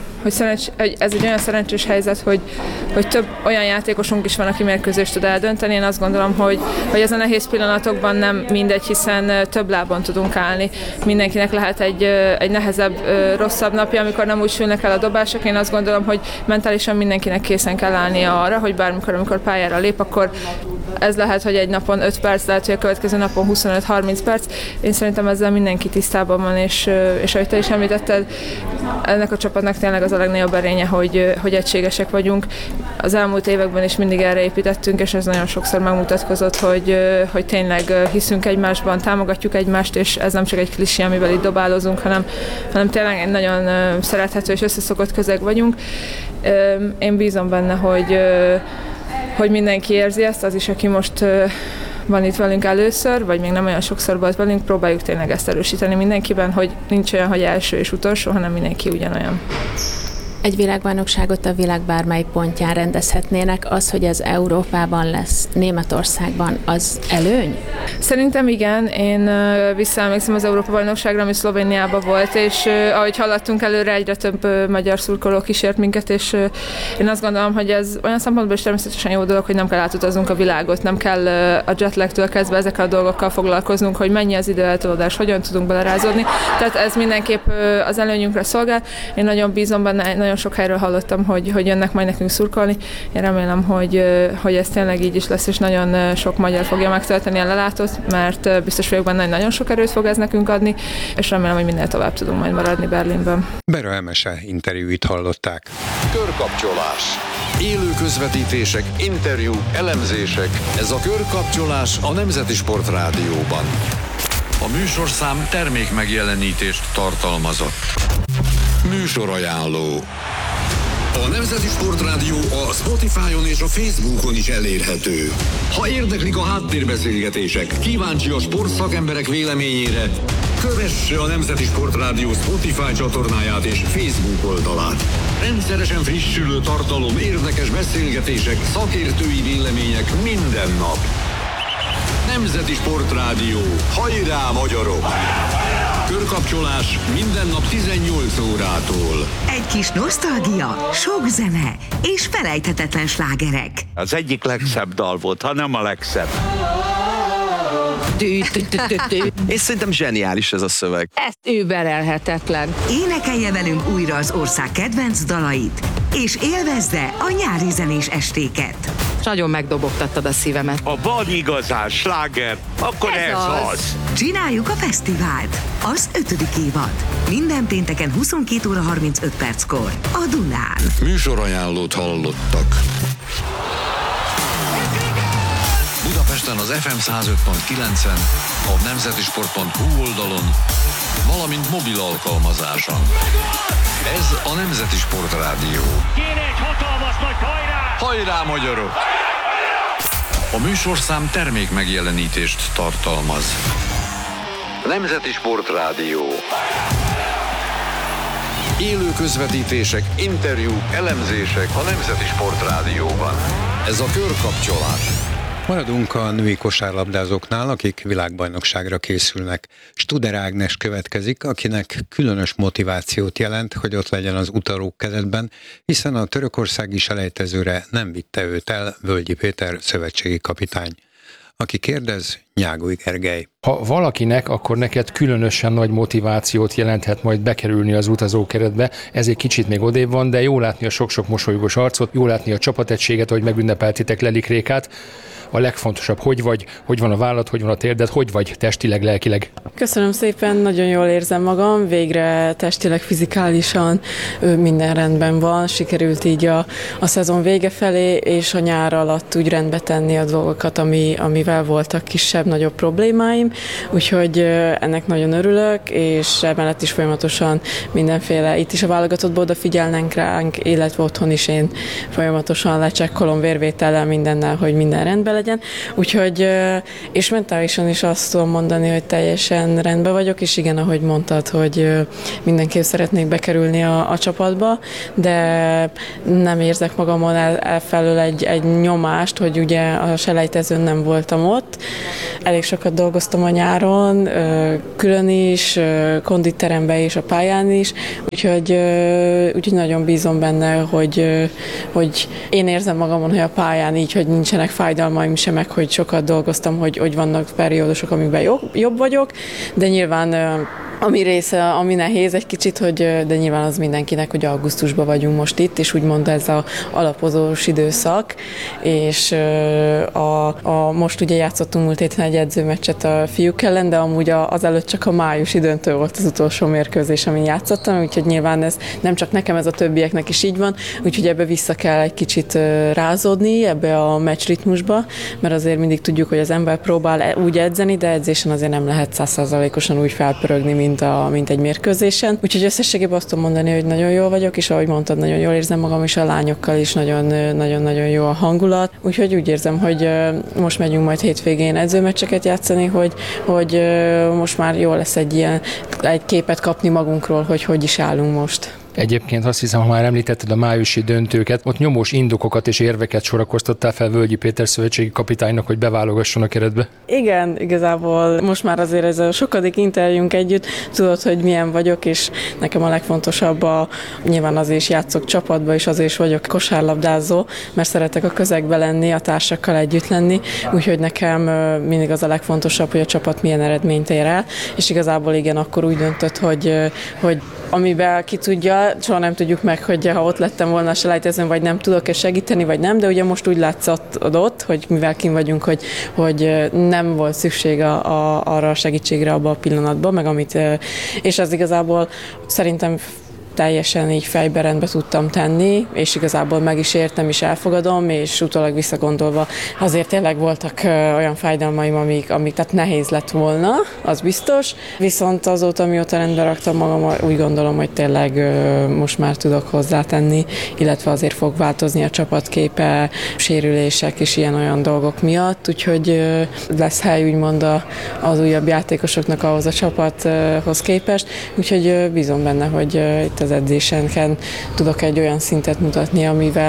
ez egy olyan szerencsés helyzet, hogy több olyan játékosunk is van, aki mérkőzést tud eldönteni. Én azt gondolom, hogy ez a nehéz pillanatokban nem mindegy, hiszen több lábon tudunk állni. Mindenkinek lehet egy nehezebb, rosszabb napja, amikor nem úgy sülnek el a dobások. Én azt gondolom, hogy mentálisan mindenkinek készen kell állnia arra, hogy bármikor, amikor pályára lép, akkor ez lehet, hogy egy napon 5 perc, lehet, hogy a következő napon 25-30 perc. Én szerintem ezzel mindenki tisztában van, és ahogy te is említetted, ennek a csapatnak tényleg az a legnagyobb erénye, hogy egységesek vagyunk. Az elmúlt években is mindig erre építettünk, és ez nagyon sokszor megmutatkozott, hogy tényleg hiszünk egymásban, támogatjuk egymást, és ez nem csak egy klisé, amivel itt dobálozunk, hanem tényleg egy nagyon szerethető és összeszokott közeg vagyunk. Én bízom benne, hogy mindenki érzi ezt, az is, aki most van itt velünk először, vagy még nem olyan sokszor volt velünk, próbáljuk tényleg ezt erősíteni mindenkiben, hogy nincs olyan, hogy első és utolsó, hanem mindenki ugyanolyan. Egy világbajnokságot a világ bármelyik pontján rendezhetnének, az, hogy ez Európában lesz, Németországban, az előny? Szerintem igen, én visszaemlékszem az Európa-bajnokságra, ami Szlovéniában volt, és ahogy haladtunk előre, egyre több magyar szurkoló kísért minket, és én azt gondolom, hogy ez olyan szempontból is természetesen jó dolog, hogy nem kell átutaznunk a világot, nem kell a jetlagtől kezdve ezekkel a dolgokkal foglalkoznunk, hogy mennyi az időeltolódás, hogyan tudunk belerázódni. Tehát ez mindenképp az előnyünkre szolgál. Én nagyon bízom benne, nagyon sok helyről hallottam, hogy jönnek majd nekünk szurkolni. Én remélem, hogy ez tényleg így is lesz, és nagyon sok magyar fogja megtölteni a lelátót, mert biztos vagyok benne, hogy nagyon sok erőt fog ez nekünk adni, és remélem, hogy minél tovább tudunk majd maradni Berlinben. Bera Emese interjúit hallották. Körkapcsolás. Élő közvetítések, interjúk, elemzések. Ez a Körkapcsolás a Nemzeti Sport Rádióban. A műsorszám termékmegjelenítést tartalmazott. Műsorajánló. A Nemzeti Sport Rádió a Spotify-on és a Facebookon is elérhető. Ha érdeklik a háttérbeszélgetések, kíváncsi a sportszakemberek véleményére, kövesse a Nemzeti Sport Rádió Spotify csatornáját és Facebook oldalát. Rendszeresen frissülő tartalom, érdekes beszélgetések, szakértői vélemények minden nap. Nemzeti Sport Rádió. Hajrá, magyarok! Körkapcsolás minden nap 18 órától. Egy kis nosztalgia, sok zene és felejthetetlen slágerek. Az egyik legszebb dal volt, ha nem a legszebb. És szerintem zseniális ez a szöveg. Ez überelhetetlen. Énekelje velünk újra az ország kedvenc dalait, és élvezze a nyári zenés estéket. Nagyon megdobogtattad a szívemet. Ha van igazán sláger, akkor ez az. Csináljuk a fesztivált. Az 5. évad. Minden pénteken 22 óra 35 perckor. A Dunán. Műsorajánlót hallottak. Budapesten az FM 105.9-en, a nemzetisport.hu oldalon, valamint mobil alkalmazáson. Ez a Nemzeti Sport Rádió. Kéne egy hatalmas nagy hajrá! Hajrá, magyarok! A műsorszám termékmegjelenítést tartalmaz. Nemzeti Sport Rádió. Élő közvetítések, interjúk, elemzések a Nemzeti Sport Rádióban. Ez a Körkapcsolás. Maradunk a női kosárlabdázóknál, akik világbajnokságra készülnek. Studer Ágnes következik, akinek különös motivációt jelent, hogy ott legyen az utalók kezetben, hiszen a törökországi selejtezőre nem vitte őt el Völgyi Péter szövetségi kapitány. Aki kérdez, Nyágúj Gergely. Ha valakinek, akkor neked különösen nagy motivációt jelenthet majd bekerülni az utazókeretbe. Ez egy kicsit még odébb van, de jó látni a sok-sok mosolygós arcot, jó látni a csapategységet, hogy megünnepeltitek Lelik Rékát. A legfontosabb, hogy van a vállad, hogy van a térded, hogy vagy testileg, lelkileg? Köszönöm szépen, nagyon jól érzem magam, végre testileg, fizikálisan minden rendben van, sikerült így a szezon vége felé, és a nyár alatt úgy rendbe tenni a dolgokat, amivel voltak kisebb-nagyobb problémáim, úgyhogy ennek nagyon örülök, és emellett is folyamatosan mindenféle, itt is a válogatottból odafigyelnek ránk, illetve otthon is én folyamatosan lecsekkolom vérvétellel mindennel, hogy minden rendben legyen. Úgyhogy, és mentálisan is azt tudom mondani, hogy teljesen rendben vagyok, és igen, ahogy mondtad, hogy mindenképp szeretnék bekerülni a csapatba, de nem érzek magamon elfelől egy nyomást, hogy ugye a selejtezőn nem voltam ott. Elég sokat dolgoztam a nyáron, külön is, konditeremben és a pályán is, úgyhogy nagyon bízom benne, hogy én érzem magamon, hogy a pályán így, hogy nincsenek fájdalmaim sem, meg hogy sokat dolgoztam, hogy vannak periódusok, amikben jobb vagyok, de nyilván ami része, ami nehéz egy kicsit, de nyilván az mindenkinek, hogy augusztusban vagyunk most itt, és úgymond ez az alapozós időszak, és most ugye játszottunk múlt héten egy edzőmeccset a fiúk ellen, de amúgy azelőtt csak a májusi döntő volt az utolsó mérkőzés, amin játszottam, úgyhogy nyilván ez nem csak nekem, ez a többieknek is így van, úgyhogy ebbe vissza kell egy kicsit rázódni, ebbe a meccsritmusba, mert azért mindig tudjuk, hogy az ember próbál úgy edzeni, de edzésen azért nem lehet 100%-osan úgy felpörögni, mint egy mérkőzésen. Úgyhogy összességében azt tudom mondani, hogy nagyon jól vagyok, és ahogy mondtad, nagyon jól érzem magam, és a lányokkal is nagyon-nagyon jó a hangulat. Úgyhogy úgy érzem, hogy most megyünk majd hétvégén edzőmeccseket játszani, hogy most már jó lesz egy képet kapni magunkról, hogy is állunk most. Egyébként azt hiszem, ha már említetted a májusi döntőket, ott nyomós indokokat és érveket sorakoztattál fel Völgyi Péter szövetségi kapitánynak, hogy beválogasson a keretbe. Igen, igazából most már azért ez a sokadik interjúnk együtt, tudod, hogy milyen vagyok, és nekem a legfontosabb nyilván azért is játszok csapatba, és azért is vagyok kosárlabdázó, mert szeretek a közegbe lenni, a társakkal együtt lenni, úgyhogy nekem mindig az a legfontosabb, hogy a csapat milyen eredményt ér el, és igazából igen, akkor úgy döntött, hogy amiben ki tudja, soha nem tudjuk meg, hogy ha ott lettem volna a selejtezőn, vagy nem tudok-e segíteni, vagy nem, de ugye most úgy látszott ott, hogy mivel kint vagyunk, hogy nem volt szükség arra a segítségre abban a pillanatban, meg és az igazából szerintem teljesen így fejbe rendbe tudtam tenni, és igazából meg is értem, és elfogadom, és utólag visszagondolva azért tényleg voltak olyan fájdalmaim, amik tehát nehéz lett volna, az biztos, viszont azóta, mióta rendbe raktam magam, úgy gondolom, hogy tényleg most már tudok hozzátenni, illetve azért fog változni a csapatképe, sérülések és ilyen-olyan dolgok miatt, úgyhogy lesz hely úgymond az újabb játékosoknak ahhoz a csapathoz képest, úgyhogy bízom benne, hogy itt az edzésenken tudok egy olyan szintet mutatni,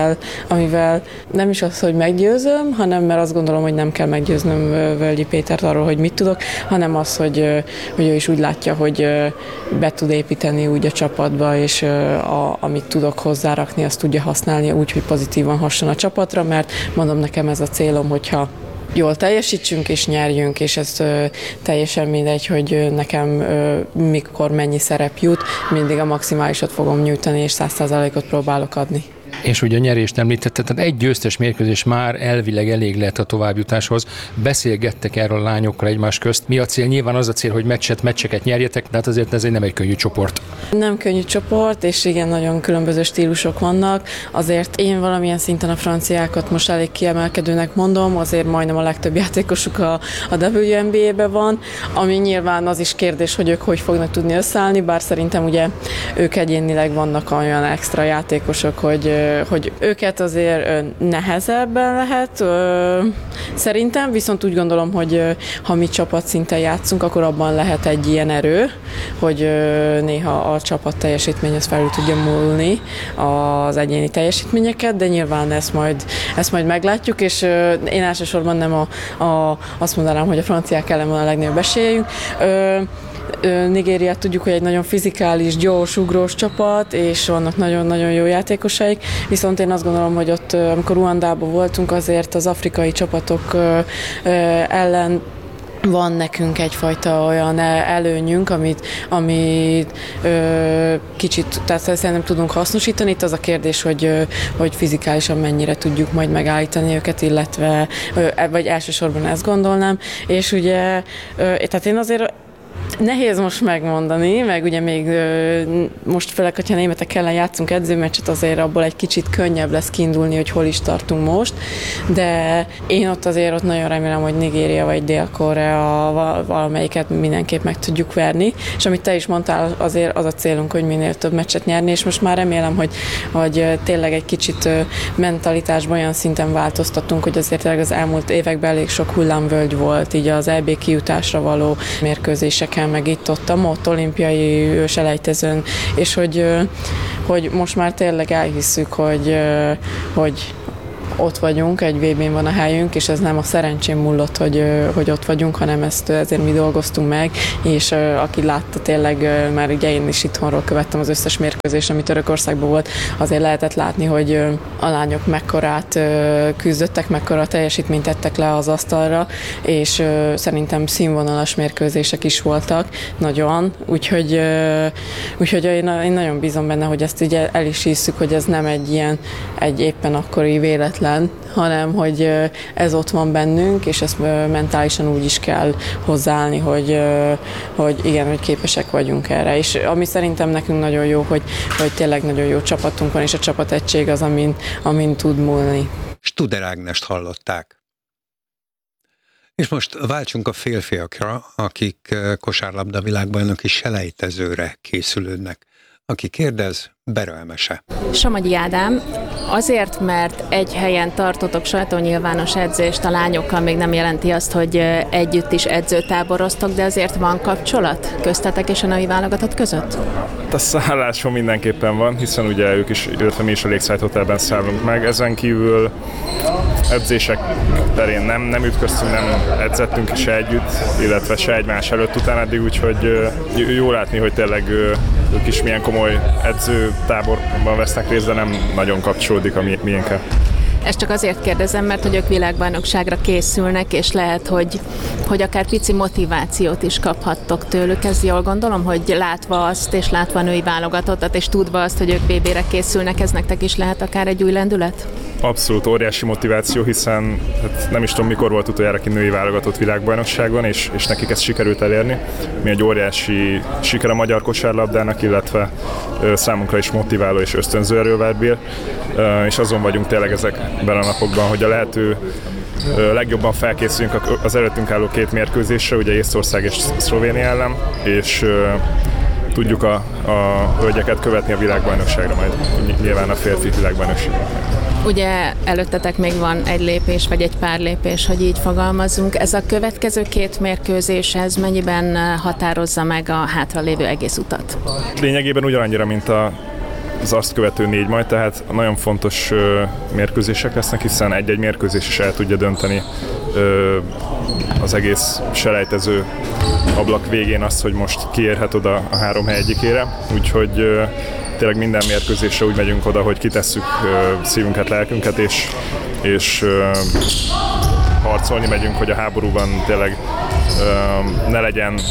amivel nem is az, hogy meggyőzöm, hanem mert azt gondolom, hogy nem kell meggyőznöm Völgyi Pétert arról, hogy mit tudok, hanem az, hogy ő is úgy látja, hogy be tud építeni úgy a csapatba, és amit tudok hozzárakni, azt tudja használni úgy, hogy pozitívan hasson a csapatra, mert mondom, nekem ez a célom, hogyha jól teljesítsünk és nyerjünk, és ez teljesen mindegy, hogy nekem mikor mennyi szerep jut, mindig a maximálisat fogom nyújtani, és 100%-ot próbálok adni. És ugye a nyerést említetted, tehát egy győztes mérkőzés már elvileg elég lehet a továbbjutáshoz. Beszélgettek erről a lányokkal egymás közt. Mi a cél? Nyilván az a cél, hogy meccseket nyerjetek, de hát azért ez nem egy könnyű csoport. Nem könnyű csoport, és igen, nagyon különböző stílusok vannak. Azért én valamilyen szinten a franciákat most elég kiemelkedőnek mondom, azért majdnem a legtöbb játékosuk a WNBA-ben van, ami nyilván az is kérdés, hogy ők hogy fognak tudni összeállni, bár szerintem ugye ők egyénileg vannak olyan extra játékosok, hogy hogy őket azért nehezebben lehet szerintem, viszont úgy gondolom, hogy ha mi csapatszinten játszunk, akkor abban lehet egy ilyen erő, hogy néha a csapat teljesítmény az felül tudja múlni az egyéni teljesítményeket, de nyilván ezt majd meglátjuk, és én elsősorban nem azt mondanám, hogy a franciák ellen van a legnagyobb esélyünk. Nigériát tudjuk, hogy egy nagyon fizikális, gyors, ugrós csapat, és vannak nagyon-nagyon jó játékosaik, viszont én azt gondolom, hogy ott, amikor Ruandában voltunk, azért az afrikai csapatok ellen van nekünk egyfajta olyan előnyünk, amit kicsit, tehát szerintem tudunk hasznosítani. Itt az a kérdés, hogy fizikálisan mennyire tudjuk majd megállítani őket, illetve, vagy elsősorban ezt gondolnám. És ugye, tehát én azért nehéz most megmondani, meg ugye még most főleg, hogyha németek ellen játszunk edzőmeccset, azért abból egy kicsit könnyebb lesz kiindulni, hogy hol is tartunk most, de én ott nagyon remélem, hogy Nigéria vagy Dél-Korea valamelyiket mindenképp meg tudjuk verni, és amit te is mondtál, azért az a célunk, hogy minél több meccset nyerni, és most már remélem, hogy tényleg egy kicsit mentalitásban olyan szinten változtatunk, hogy azért tényleg az elmúlt években elég sok hullámvölgy volt, így az EB kijutásra való mérkőzéseken, meg itt-ott olimpiai selejtezőn, és hogy most már tényleg elhisszük, hogy ott vagyunk, egy VB-n van a helyünk, és ez nem a szerencsém múlott, hogy ott vagyunk, hanem ezért mi dolgoztunk meg, és aki látta tényleg, már ugye én is itthonról követtem az összes mérkőzést, ami Törökországban volt, azért lehetett látni, hogy a lányok mekkorát küzdöttek, mekkora teljesítményt tettek le az asztalra, és szerintem színvonalas mérkőzések is voltak, nagyon, úgyhogy én nagyon bízom benne, hogy ezt ugye el is hiszük, hogy ez nem egy éppen akkori véletlen, hanem hogy ez ott van bennünk, és ezt mentálisan úgy is kell hozzáállni, hogy igen, hogy képesek vagyunk erre. És ami szerintem nekünk nagyon jó, hogy tényleg nagyon jó csapatunk van, és a csapategység az, amin tud múlni. Studer Ágnest hallották. És most váltsunk a férfiakra, akik kosárlabda világbajnoki selejtezőre készülődnek. Aki kérdez, Bera Emese. Somogyi Ádám, azért, mert egy helyen tartotok sajtónyilvános edzést a lányokkal, még nem jelenti azt, hogy együtt is edzőtáboroztok, de azért van kapcsolat köztetek és a női válogatott között? A szálláson mindenképpen van, hiszen ugye ők is, illetve mi is a Lakeside Hotelben szállunk meg. Ezen kívül edzések terén nem ütköztünk, nem edzettünk se együtt, illetve se egymás előtt után eddig, úgyhogy jó látni, hogy tényleg ők is milyen komoly edzőtáborban vesznek részt, de nem nagyon kapcsolódik a miénkkel. Ezt csak azért kérdezem, mert hogy ők világbajnokságra készülnek, és lehet, hogy akár pici motivációt is kaphattok tőlük. Ez jól gondolom, hogy látva azt, és látva a női válogatottat, és tudva azt, hogy ők BB-re készülnek, ez nektek is lehet akár egy új lendület? Abszolút óriási motiváció, hiszen nem is tudom, mikor volt utoljára ki női válogatott világbajnokságon, és nekik ezt sikerült elérni. Mi egy óriási siker a magyar kosárlabdának, illetve számunkra is motiváló és ösztönző erővel bír, és azon vagyunk tényleg ezekben a napokban, hogy a lehető legjobban felkészüljünk az előttünk álló két mérkőzésre, ugye Észtország és Szlovénia ellen, és tudjuk a hölgyeket követni a világbajnokságra majd, nyilván a férfi világbajnokságra. Ugye előttetek még van egy lépés, vagy egy pár lépés, hogy így fogalmazzunk. Ez a következő két mérkőzés, ez mennyiben határozza meg a hátralévő egész utat? Lényegében ugyanannyira, mint az azt követő 4 majd, tehát nagyon fontos mérkőzések lesznek, hiszen egy-egy mérkőzés is el tudja dönteni az egész selejtező ablak végén azt, hogy most kiérhet oda a 3 hely egyikére, úgyhogy tényleg minden mérkőzésre úgy megyünk oda, hogy kitesszük szívünket, lelkünket, és harcolni megyünk, hogy a háborúban tényleg ne legyen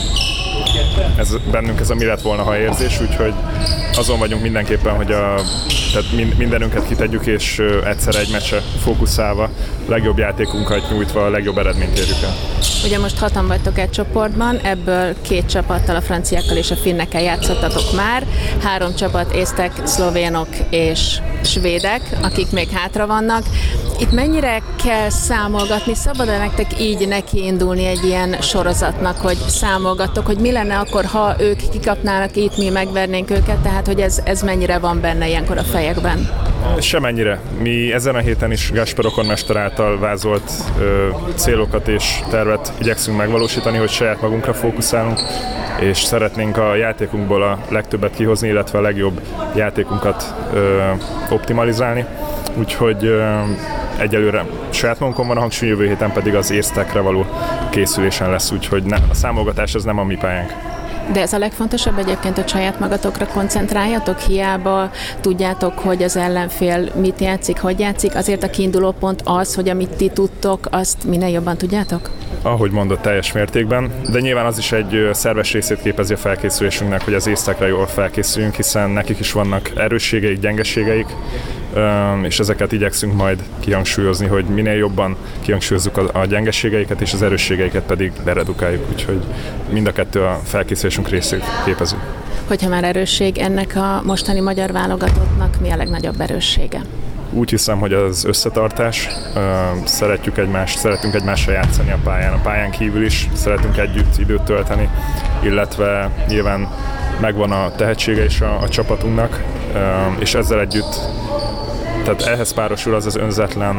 bennünk ez a mi lett volna, ha érzés, úgyhogy azon vagyunk mindenképpen, hogy tehát mindenünket kitegyük, és egyszerre egy meccse fókuszálva, legjobb játékunkat nyújtva a legjobb eredményt érjük el. Ugye most 6-an vagytok egy csoportban, ebből 2 csapattal, a franciákkal és a finnekkel játszottatok már, 3 csapat észtek, szlovénok és svédek, akik még hátra vannak. Itt mennyire kell számolgatni? Szabad-e nektek így nekiindulni egy ilyen sorozatnak, hogy számolgattok, hogy mi lenne akkor, ha ők kikapnának, itt mi megvernénk őket, tehát hogy ez mennyire van benne ilyenkor a fejekben? Semennyire. Mi ezen a héten is Gáspár Okonmester által vázolt célokat és tervet igyekszünk megvalósítani, hogy saját magunkra fókuszálunk, és szeretnénk a játékunkból a legtöbbet kihozni, illetve a legjobb játékunkat optimalizálni. Úgyhogy egyelőre saját magunkon van a hangsúly, jövő héten pedig az észtekre való készülésen lesz, úgyhogy a számolgatás az nem a mi pályánk. De ez a legfontosabb egyébként, hogy saját magatokra koncentráljatok, hiába tudjátok, hogy az ellenfél mit játszik, hogy játszik, azért a kiinduló pont az, hogy amit ti tudtok, azt minél jobban tudjátok? Ahogy mondott, teljes mértékben, de nyilván az is egy szerves részét képezi a felkészülésünknek, hogy az észtekre jól felkészüljünk, hiszen nekik is vannak erősségeik, gyengeségeik, és ezeket igyekszünk majd kihangsúlyozni, hogy minél jobban kihangsúlyozzuk a gyengeségeiket, és az erősségeiket pedig leredukáljuk, úgyhogy mind a kettő a felkészülésünk részét képezi. Hogyha már erősség, ennek a mostani magyar válogatottnak mi a legnagyobb erőssége? Úgy hiszem, hogy az összetartás, szeretünk egymással játszani a pályán kívül is, szeretünk együtt időt tölteni, illetve nyilván megvan a tehetsége is a csapatunknak, és ezzel együtt, tehát ehhez párosul az önzetlen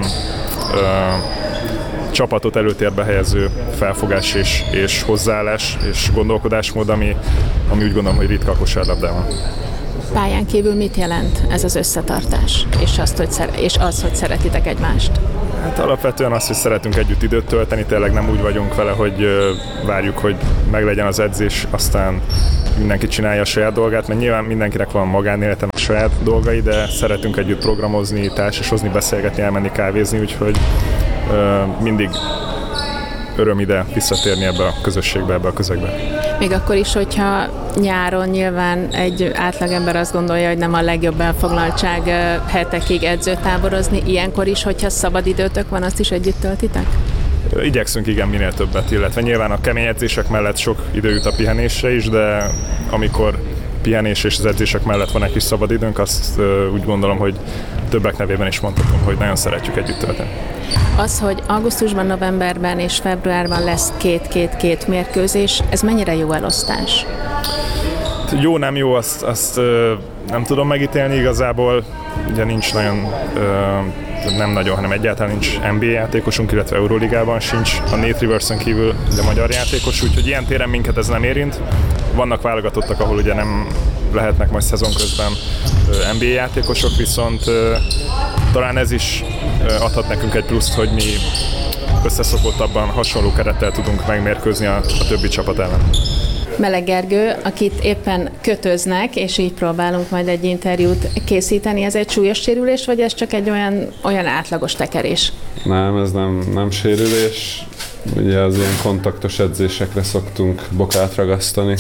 csapatot előtérbe helyező felfogás és hozzáállás és gondolkodásmód, ami úgy gondolom, hogy ritka a kosárlabdában. Pályán kívül mit jelent ez az összetartás, és az, hogy szeretitek egymást? Hát alapvetően az, hogy szeretünk együtt időt tölteni, tényleg nem úgy vagyunk vele, hogy várjuk, hogy meglegyen az edzés, aztán mindenki csinálja a saját dolgát, mert nyilván mindenkinek van magánéleten a saját dolgai, de szeretünk együtt programozni, társasozni, beszélgetni, elmenni kávézni, úgyhogy mindig öröm ide visszatérni ebbe a közösségbe, ebbe a közegbe. Még akkor is, hogyha nyáron nyilván egy átlagember azt gondolja, hogy nem a legjobb elfoglaltság hetekig edzőtáborozni, ilyenkor is, hogyha szabad időtök van, azt is együtt töltitek? Igyekszünk igen minél többet, illetve nyilván a kemény edzések mellett sok idő jut a pihenésre is, de amikor pihenés és az edzések mellett van egy kis szabad időnk, azt úgy gondolom, hogy többek nevében is mondhatom, hogy nagyon szeretjük együtt tölteni. Az, hogy augusztusban, novemberben és februárban lesz két mérkőzés, ez mennyire jó elosztás? Jó, nem jó, azt nem tudom megítélni igazából, ugye nincs nagyon, nem nagyon, hanem egyáltalán nincs NBA játékosunk, illetve Euróligában sincs, a Nate Riverson kívül ugye magyar játékos, úgyhogy ilyen téren minket ez nem érint. Vannak válogatottak, ahol ugye nem lehetnek majd szezon közben NBA játékosok, viszont talán ez is adhat nekünk egy pluszt, hogy mi összeszokottabban, hasonló kerettel tudunk megmérkőzni a többi csapat ellen. Meleg Gergő, akit éppen kötöznek, és így próbálunk majd egy interjút készíteni, ez egy súlyos sérülés, vagy ez csak egy olyan átlagos tekerés? Nem, ez nem sérülés. Ugye az ilyen kontaktos edzésekre szoktunk bokát ragasztani.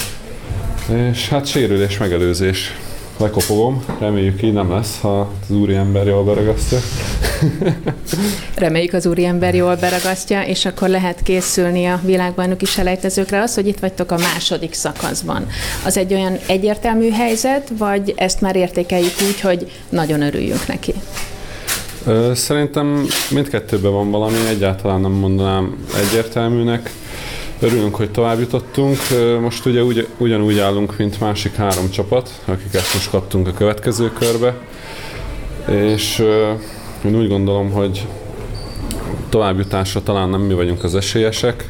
És hát sérülés megelőzés. Lekopogom, reméljük így nem lesz, ha az úriember jól beragasztja. Reméljük az úriember jól beragasztja, és akkor lehet készülni a világbajnoki selejtezőkre. Az, hogy itt vagytok a második szakaszban, az egy olyan egyértelmű helyzet, vagy ezt már értékeljük úgy, hogy nagyon örüljünk neki? Szerintem mindkettőben van valami, egyáltalán nem mondanám egyértelműnek. Örülünk, hogy tovább jutottunk. Most ugye ugyanúgy állunk, mint másik 3 csapat, akiket most kaptunk a következő körbe. És én úgy gondolom, hogy továbbjutásra talán nem mi vagyunk az esélyesek,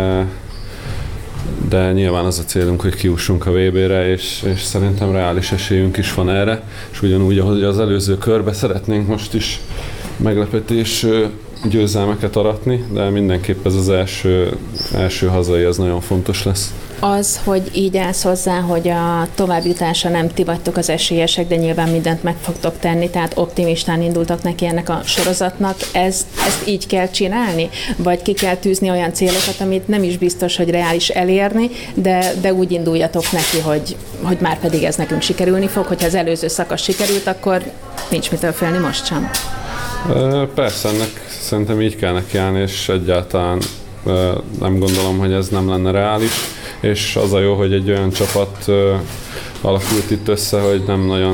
de nyilván az a célunk, hogy kiussunk a VB-re, és szerintem reális esélyünk is van erre. És ugyanúgy, ahogy az előző körbe szeretnénk most is meglepetés győzelmeket aratni, de mindenképp ez az első hazai, az nagyon fontos lesz. Az, hogy így állsz hozzá, hogy a továbbjutásra nem ti vagytok az esélyesek, de nyilván mindent meg fogtok tenni, tehát optimistán indultak neki ennek a sorozatnak, ezt így kell csinálni? Vagy ki kell tűzni olyan célokat, amit nem is biztos, hogy reális elérni, de úgy induljatok neki, hogy már pedig ez nekünk sikerülni fog, hogyha az előző szakasz sikerült, akkor nincs mitől félni most sem. Persze, ennek szerintem így kell nekiállni, és egyáltalán nem gondolom, hogy ez nem lenne reális, és az a jó, hogy egy olyan csapat alakult itt össze, hogy nem nagyon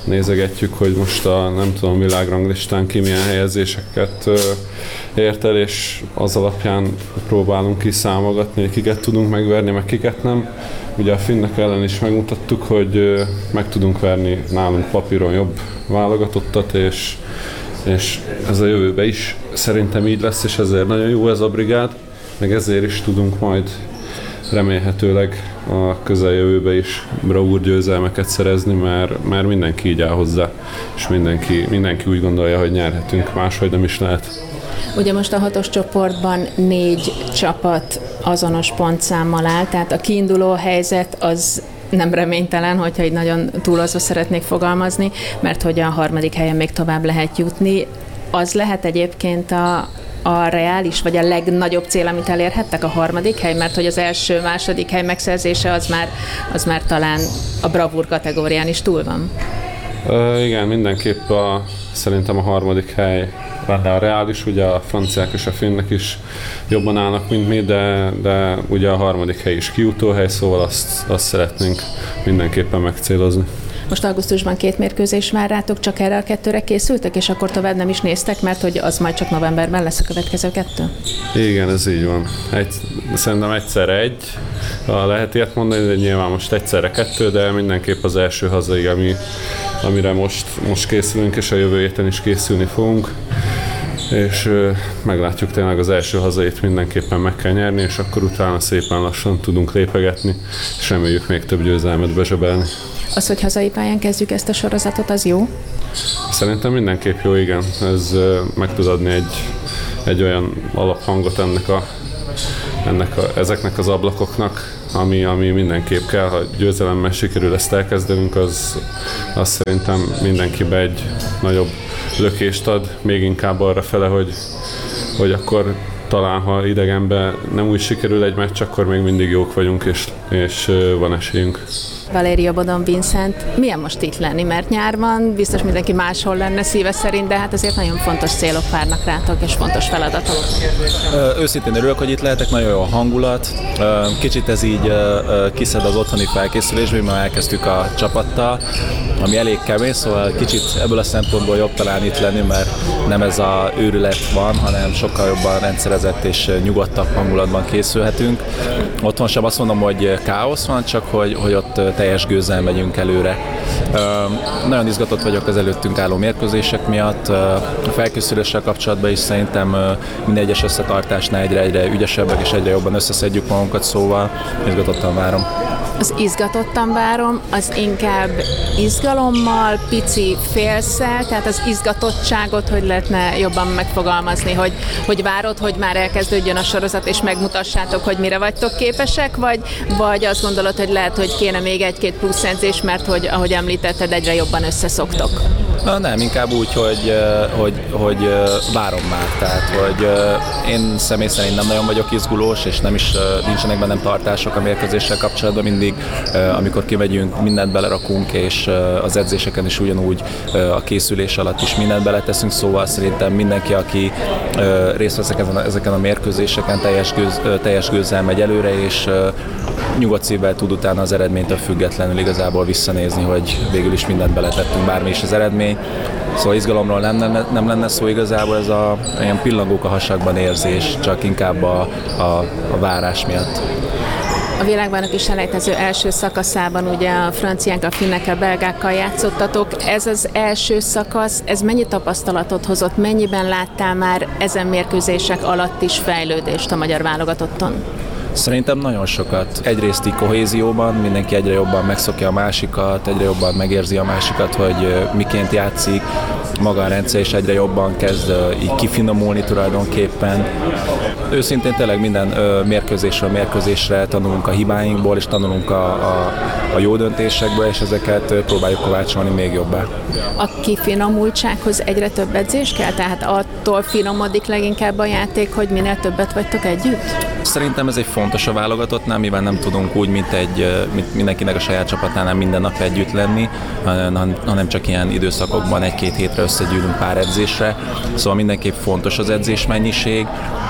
nézegetjük, hogy most a nem tudom világranglistán ki milyen helyezéseket ért el, és az alapján próbálunk kiszámogatni, hogy kiket tudunk megverni, meg kiket nem. Ugye a finnek ellen is megmutattuk, hogy meg tudunk verni nálunk papíron jobb válogatottat, és ez a jövőben is szerintem így lesz, és ezért nagyon jó ez a brigád, meg ezért is tudunk majd remélhetőleg a közeljövőben is bravúr győzelmeket szerezni, mert mindenki így áll hozzá, és mindenki úgy gondolja, hogy nyerhetünk, máshogy nem is lehet. Ugye most a 6-os csoportban 4 csapat azonos pontszámmal áll, tehát a kiinduló helyzet az nem reménytelen, hogyha így nagyon túlozva szeretnék fogalmazni, mert hogy a 3. helyen még tovább lehet jutni. Az lehet egyébként a reális, vagy a legnagyobb cél, amit elérhettek, a 3. hely, mert hogy az első, második hely megszerzése az már talán a bravúr kategórián is túl van. Igen, mindenképp szerintem a 3. hely lenne a reális, ugye a franciák és a finnek is jobban állnak, mint mi, de ugye a 3. hely is kijutóhely, szóval azt szeretnénk mindenképpen megcélozni. Most augusztusban 2 mérkőzés vár rátok, csak erre a 2-re készültek, és akkor tovább nem is néztek, mert hogy az majd csak novemberben lesz a következő 2? Igen, ez így van. Szerintem egyszerre 1, lehet ilyet mondani, de nyilván most egyszerre 2, de mindenképp az első hazai, amire most készülünk, és a jövő héten is készülni fogunk. És meglátjuk, tényleg az első hazait mindenképpen meg kell nyerni, és akkor utána szépen lassan tudunk lépegetni, és reméljük még több győzelmet bezsebelni. Az, hogy hazai pályán kezdjük ezt a sorozatot, az jó? Szerintem mindenképp jó, igen. Ez meg tud adni egy olyan alaphangot ezeknek az ablakoknak, ami mindenképp kell, ha győzelemmel sikerül ezt elkezdenünk, az szerintem mindenkibe egy nagyobb lökést ad, még inkább arra fele, hogy akkor talán, ha idegenben nem úgy sikerül egy meccs, akkor még mindig jók vagyunk, és van esélyünk. Valéria Bodon Vincent, milyen most itt lenni? Mert nyár van, biztos mindenki máshol lenne szíve szerint, de hát azért nagyon fontos célok várnak rátok, és fontos feladatok. Őszintén örülök, hogy itt lehetek, nagyon jó a hangulat. Kicsit ez így kiszed az otthoni felkészülésből, mert elkezdtük a csapattal, ami elég kemény, szóval kicsit ebből a szempontból jobb talán itt lenni, mert nem ez a őrület van, hanem sokkal jobban rendszerezett és nyugodtabb hangulatban készülhetünk. Otthon sem azt mondom, hogy káosz van, csak hogy ott teljes gőzzel megyünk előre. Nagyon izgatott vagyok az előttünk álló mérkőzések miatt. A felkészüléssel kapcsolatban is szerintem minden egyes összetartásnál egyre ügyesebbek és egyre jobban összeszedjük magunkat, szóval izgatottan várom. Az izgatottan várom, az inkább izgalommal, pici félszel, tehát az izgatottságot, hogy lehetne jobban megfogalmazni, hogy várod, hogy már elkezdődjön a sorozat, és megmutassátok, hogy mire vagytok képesek, vagy azt gondolod, hogy lehet, hogy kéne még 1-2 plusz edzés, mert hogy, ahogy említetted, egyre jobban összeszoktok? Nem, inkább úgy, hogy várom már, tehát hogy én személy szerint nem nagyon vagyok izgulós, és nem is nincsenek bennem tartások a mérkőzéssel kapcsolatban, mindig amikor kimegyünk, mindent belerakunk, és az edzéseken is ugyanúgy a készülés alatt is mindent beleteszünk, szóval szerintem mindenki, aki részt vesz ezeken a mérkőzéseken, teljes gőzzel megy előre, és nyugodt szívvel tud utána az eredménytől függetlenül igazából visszanézni, hogy végül is mindent beletettünk, bármi is az eredmény. Szóval izgalomról nem lenne szó igazából, ez ilyen pillangók a hasakban érzés, csak inkább a várás miatt. A világbajnoki selejtező első szakaszában ugye a franciákkal, finnekkel, belgákkal játszottatok. Ez az első szakasz, ez mennyi tapasztalatot hozott, mennyiben láttál már ezen mérkőzések alatt is fejlődést a magyar válogatotton? Szerintem nagyon sokat. Egyrészt így kohézióban, mindenki egyre jobban megszokja a másikat, egyre jobban megérzi a másikat, hogy miként játszik, maga a rendszer is egyre jobban kezd így kifinomulni tulajdonképpen. Őszintén tényleg minden mérkőzésről mérkőzésre tanulunk a hibáinkból, és tanulunk a jó döntésekből, és ezeket próbáljuk kovácsolni még jobbá. A kifinomultsághoz egyre több edzés kell? Tehát attól finomodik leginkább a játék, hogy minél többet vagytok együtt? Szerintem ez egy fontos a válogatottnál, mivel nem tudunk úgy, mint mindenkinek a saját csapatánál minden nap együtt lenni, hanem csak ilyen időszakokban 1-2 hétre összegyűlünk pár edzésre. Szóval mindenképp fontos az edzésmennyiség,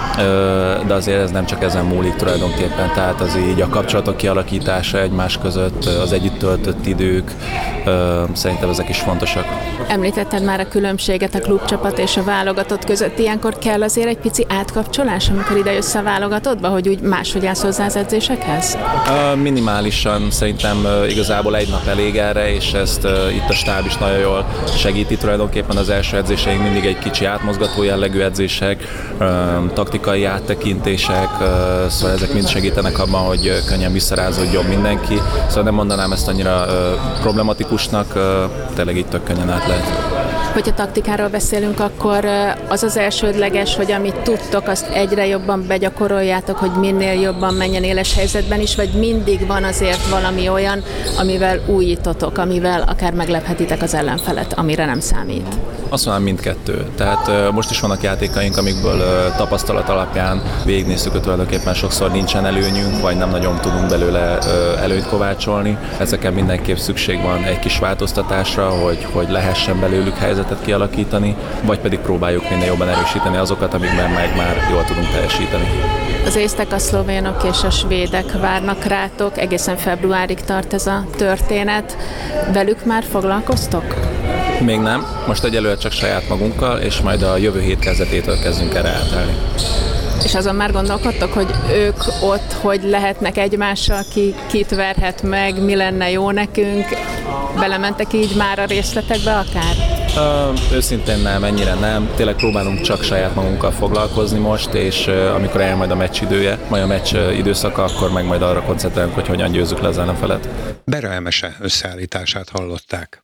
de azért ez nem csak ezen múlik tulajdonképpen, tehát az így a kapcsolatok kialakítása egymás között, az együtt töltött idők, szerintem ezek is fontosak. Említetted már a különbséget a klubcsapat és a válogatott között. Ilyenkor kell azért egy pici átkapcsolás, amikor ide jössz a válogatottba, hogy úgy máshogy állsz hozzá az edzésekhez? Minimálisan szerintem igazából egy nap elég erre, és ezt itt a stáb is nagyon jól segíti. Tulajdonképpen az első edzéseink mindig egy kicsi átmozgató jellegű edzések, taktikai áttekintések, szóval ezek mind segítenek abban, hogy könnyen visszarázódjon mindenki. Szóval nem mondanám ezt annyira problematikusnak, tényleg itt tök könnyen át lehet. Hogyha taktikáról beszélünk, akkor az elsődleges, hogy amit tudtok, azt egyre jobban begyakoroljátok, hogy minél jobban menjen éles helyzetben is, vagy mindig van azért valami olyan, amivel újítotok, amivel akár meglephetitek az ellenfelet, amire nem számít? Azt mondanám mindkettő. Tehát most is vannak játékaink, amikből tapasztalat alapján végignéztük, hogy tulajdonképpen sokszor nincsen előnyünk, vagy nem nagyon tudunk belőle előnyt kovácsolni. Ezeken mindenképp szükség van egy kis változtatásra, hogy lehessen belőlük helyzetet kialakítani, vagy pedig próbáljuk minél jobban erősíteni azokat, amikben meg már jól tudunk teljesíteni. Az észtek, a szlovénok és a svédek várnak rátok, egészen februárig tart ez a történet. Velük már foglalkoztok? Még nem, most egyelőre csak saját magunkkal, és majd a jövő hét kezdetétől kezdünk erre átállni. És azon már gondolkodtok, hogy ők ott, hogy lehetnek egymással, kit verhet meg, mi lenne jó nekünk? Belementek így már a részletekbe akár? Őszintén nem, ennyire nem. Tényleg próbálunk csak saját magunkkal foglalkozni most, és amikor eljön majd a meccs idője, majd a meccs időszaka, akkor meg majd arra koncentrálunk, hogy hogyan győzzük le az ellenfelet. Bera Emese összeállítását hallották.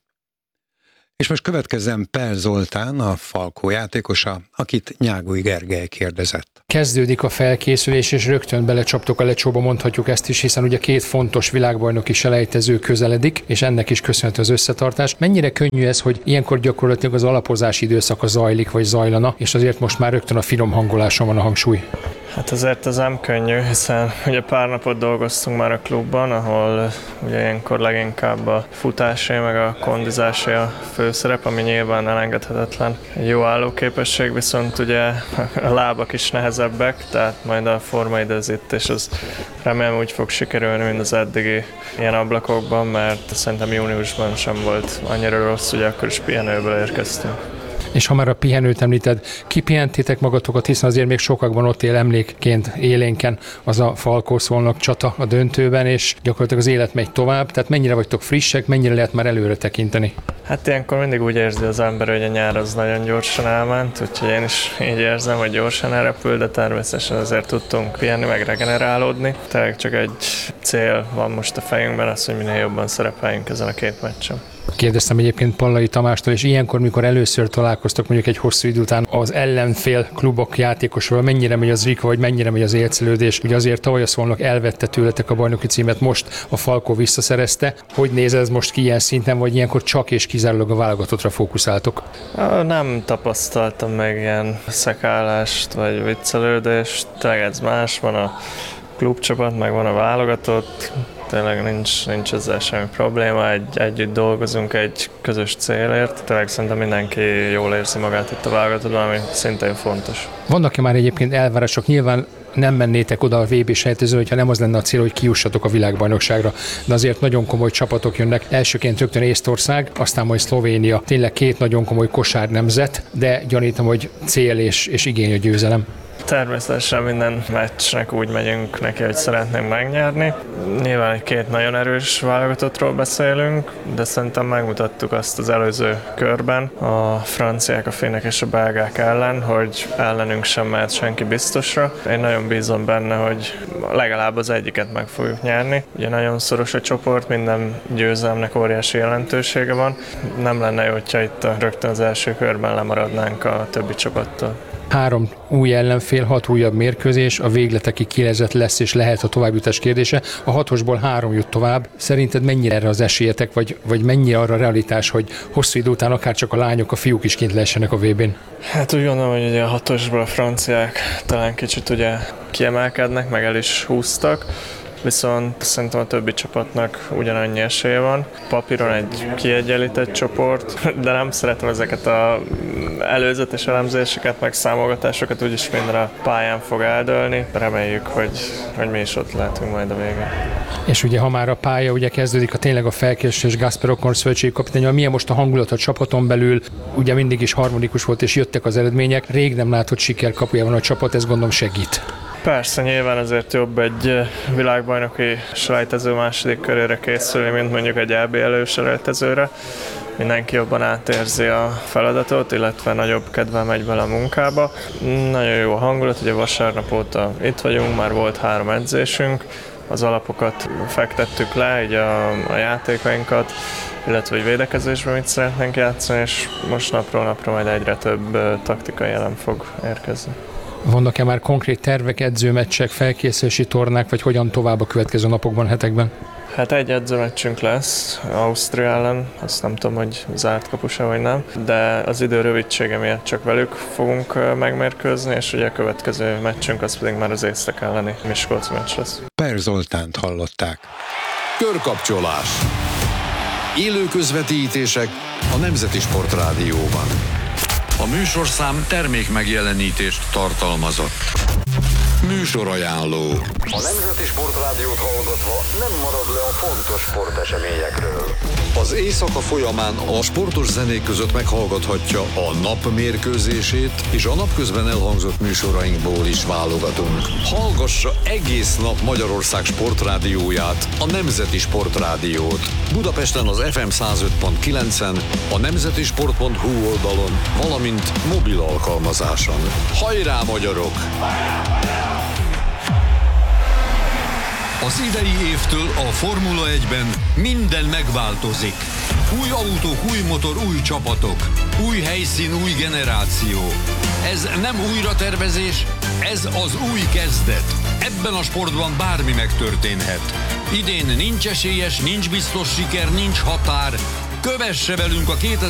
És most következzen Pell Zoltán, a Falkó játékosa, akit Nyágui Gergely kérdezett. Kezdődik a felkészülés, és rögtön belecsaptok a lecsóba, mondhatjuk ezt is, hiszen ugye 2 fontos világbajnoki selejtező közeledik, és ennek is köszönhető az összetartás. Mennyire könnyű ez, hogy ilyenkor gyakorlatilag az alapozási időszaka zajlik, vagy zajlana, és azért most már rögtön a finom hangoláson van a hangsúly? Hát azért ez nem könnyű, hiszen ugye pár napot dolgoztunk már a klubban, ahol ugye ilyenkor leginkább a futásé meg a kondizásé a főszerep, ami nyilván elengedhetetlen. Egy jó állóképesség, viszont ugye a lábak is nehezebbek, tehát majd a formaidőzítés az remélem úgy fog sikerülni, mint az eddigi ilyen ablakokban, mert szerintem júniusban sem volt annyira rossz, ugye akkor is pihenőből érkeztünk. És ha már a pihenőt említed, kipihentétek magatokat, hiszen azért még sokakban ott él emlékként élénken az a Falkó-Szolnok csata a döntőben, és gyakorlatilag az élet megy tovább, tehát mennyire vagytok frissek, mennyire lehet már előre tekinteni? Hát ilyenkor mindig úgy érzi az ember, hogy a nyár az nagyon gyorsan elment, úgyhogy én is így érzem, hogy gyorsan elrepül, de természetesen azért tudtunk pihenni, meg regenerálódni. Tehát csak egy cél van most a fejünkben, az, hogy minél jobban szerepeljünk ezen a 2 meccsen. Kérdeztem egyébként Pallai Tamástól, és ilyenkor, mikor először találkoztok mondjuk egy hosszú idő után az ellenfél klubok játékosról, mennyire megy az rika, vagy mennyire megy az élcelődés? Ugye azért tavaly a Szolnok elvette tőletek a bajnoki címet, most a Falkó visszaszerezte. Hogy néz ez most ki ilyen szinten, vagy ilyenkor csak és kizárólag a válogatottra fókuszáltok? Nem tapasztaltam meg ilyen szekálást, vagy viccelődést. Tényleg ez más, van a klubcsapat, meg van a válogatott. Tényleg nincs ezzel semmi probléma, együtt dolgozunk egy közös célért. Tényleg szerintem mindenki jól érzi magát itt a válogatottban, ami szintén fontos. Vannak-e már egyébként elvárások? Nyilván nem mennétek oda a VB-sejtezőre, hogyha nem az lenne a cél, hogy kijussatok a világbajnokságra. De azért nagyon komoly csapatok jönnek. Elsőként rögtön Észtország, aztán majd Szlovénia. Tényleg 2 nagyon komoly kosárnemzet, de gyanítom, hogy cél és igény a győzelem. Természetesen minden meccsnek úgy megyünk neki, hogy szeretnénk megnyerni. Nyilván egy 2 nagyon erős válogatottról beszélünk, de szerintem megmutattuk azt az előző körben a franciák, a finnek és a belgák ellen, hogy ellenünk sem mehet senki biztosra. Én nagyon bízom benne, hogy legalább az egyiket meg fogjuk nyerni. Ugye nagyon szoros a csoport, minden győzelmnek óriási jelentősége van. Nem lenne jó, hogyha itt rögtön az első körben lemaradnánk a többi csapattól. 3 új ellenfél, 6 újabb mérkőzés, a végletekig kilezett lesz és lehet a továbbjutás kérdése. A 6-osból 3 jut tovább. Szerinted mennyire erre az esélyetek, vagy mennyi arra a realitás, hogy hosszú idő után akár csak a lányok, a fiúk is kint lehessenek a VB-n? Hát úgy gondolom, hogy ugye a 6-osból a franciák talán kicsit ugye kiemelkednek, meg el is húztak, viszont szerintem a többi csapatnak ugyanannyi esélye van. Papíron egy kiegyenlített csoport, de nem szeretem ezeket az előzetes elemzéseket, meg számogatásokat, úgyis minden a pályán fog eldőlni. Reméljük, hogy mi is ott lehetünk majd a végén. És ugye, ha már a pálya ugye kezdődik, tényleg a felkészülés Gasper Ocon szövetségi kapitány, milyen most a hangulat a csapaton belül, ugye mindig is harmonikus volt és jöttek az eredmények, rég nem látott sikerkapujában a csapat, ez gondolom segít. Persze, nyilván azért jobb egy világbajnoki selejtező második körére készülni, mint mondjuk egy EB előselejtezőre. Mindenki jobban átérzi a feladatot, illetve nagyobb kedvel megy bele a munkába. Nagyon jó a hangulat, ugye vasárnap óta itt vagyunk, már volt 3 edzésünk, az alapokat fektettük le, így a játékainkat, illetve hogy védekezésben mit szeretnénk játszani, és most napról napra majd egyre több taktikai elem fog érkezni. Vannak-e már konkrét tervek, edzőmeccsek, felkészülési tornák, vagy hogyan tovább a következő napokban, hetekben? Hát egy edzőmeccsünk lesz Ausztria ellen, azt nem tudom, hogy zárt kapusa vagy nem, de az idő rövidsége miatt csak velük fogunk megmérkőzni, és ugye a következő meccsünk az pedig már az Észtek elleni Miskolci meccs lesz. Per Zoltánt hallották. Körkapcsolás. Élő közvetítések a Nemzeti Sportrádióban. A műsorszám termék megjelenítést tartalmazott. Műsorajánló. A Nemzeti Sportrádiót hallgatva nem marad le a fontos sporteseményekről. Az éjszaka folyamán a sportos zenék között meghallgathatja a nap mérkőzését, és a napközben elhangzott műsorainkból is válogatunk. Hallgassa egész nap Magyarország sportrádióját, a Nemzeti Sportrádiót. Budapesten az FM 105.9-en, a nemzetisport.hu oldalon, valamint mobil alkalmazáson. Hajrá, magyarok! Az idei évtől a Formula 1-ben minden megváltozik. Új autók, új motor, új csapatok, új helyszín, új generáció. Ez nem újratervezés, ez az új kezdet. Ebben a sportban bármi megtörténhet. Idén nincs esélyes, nincs biztos siker, nincs határ. Kövesse velünk a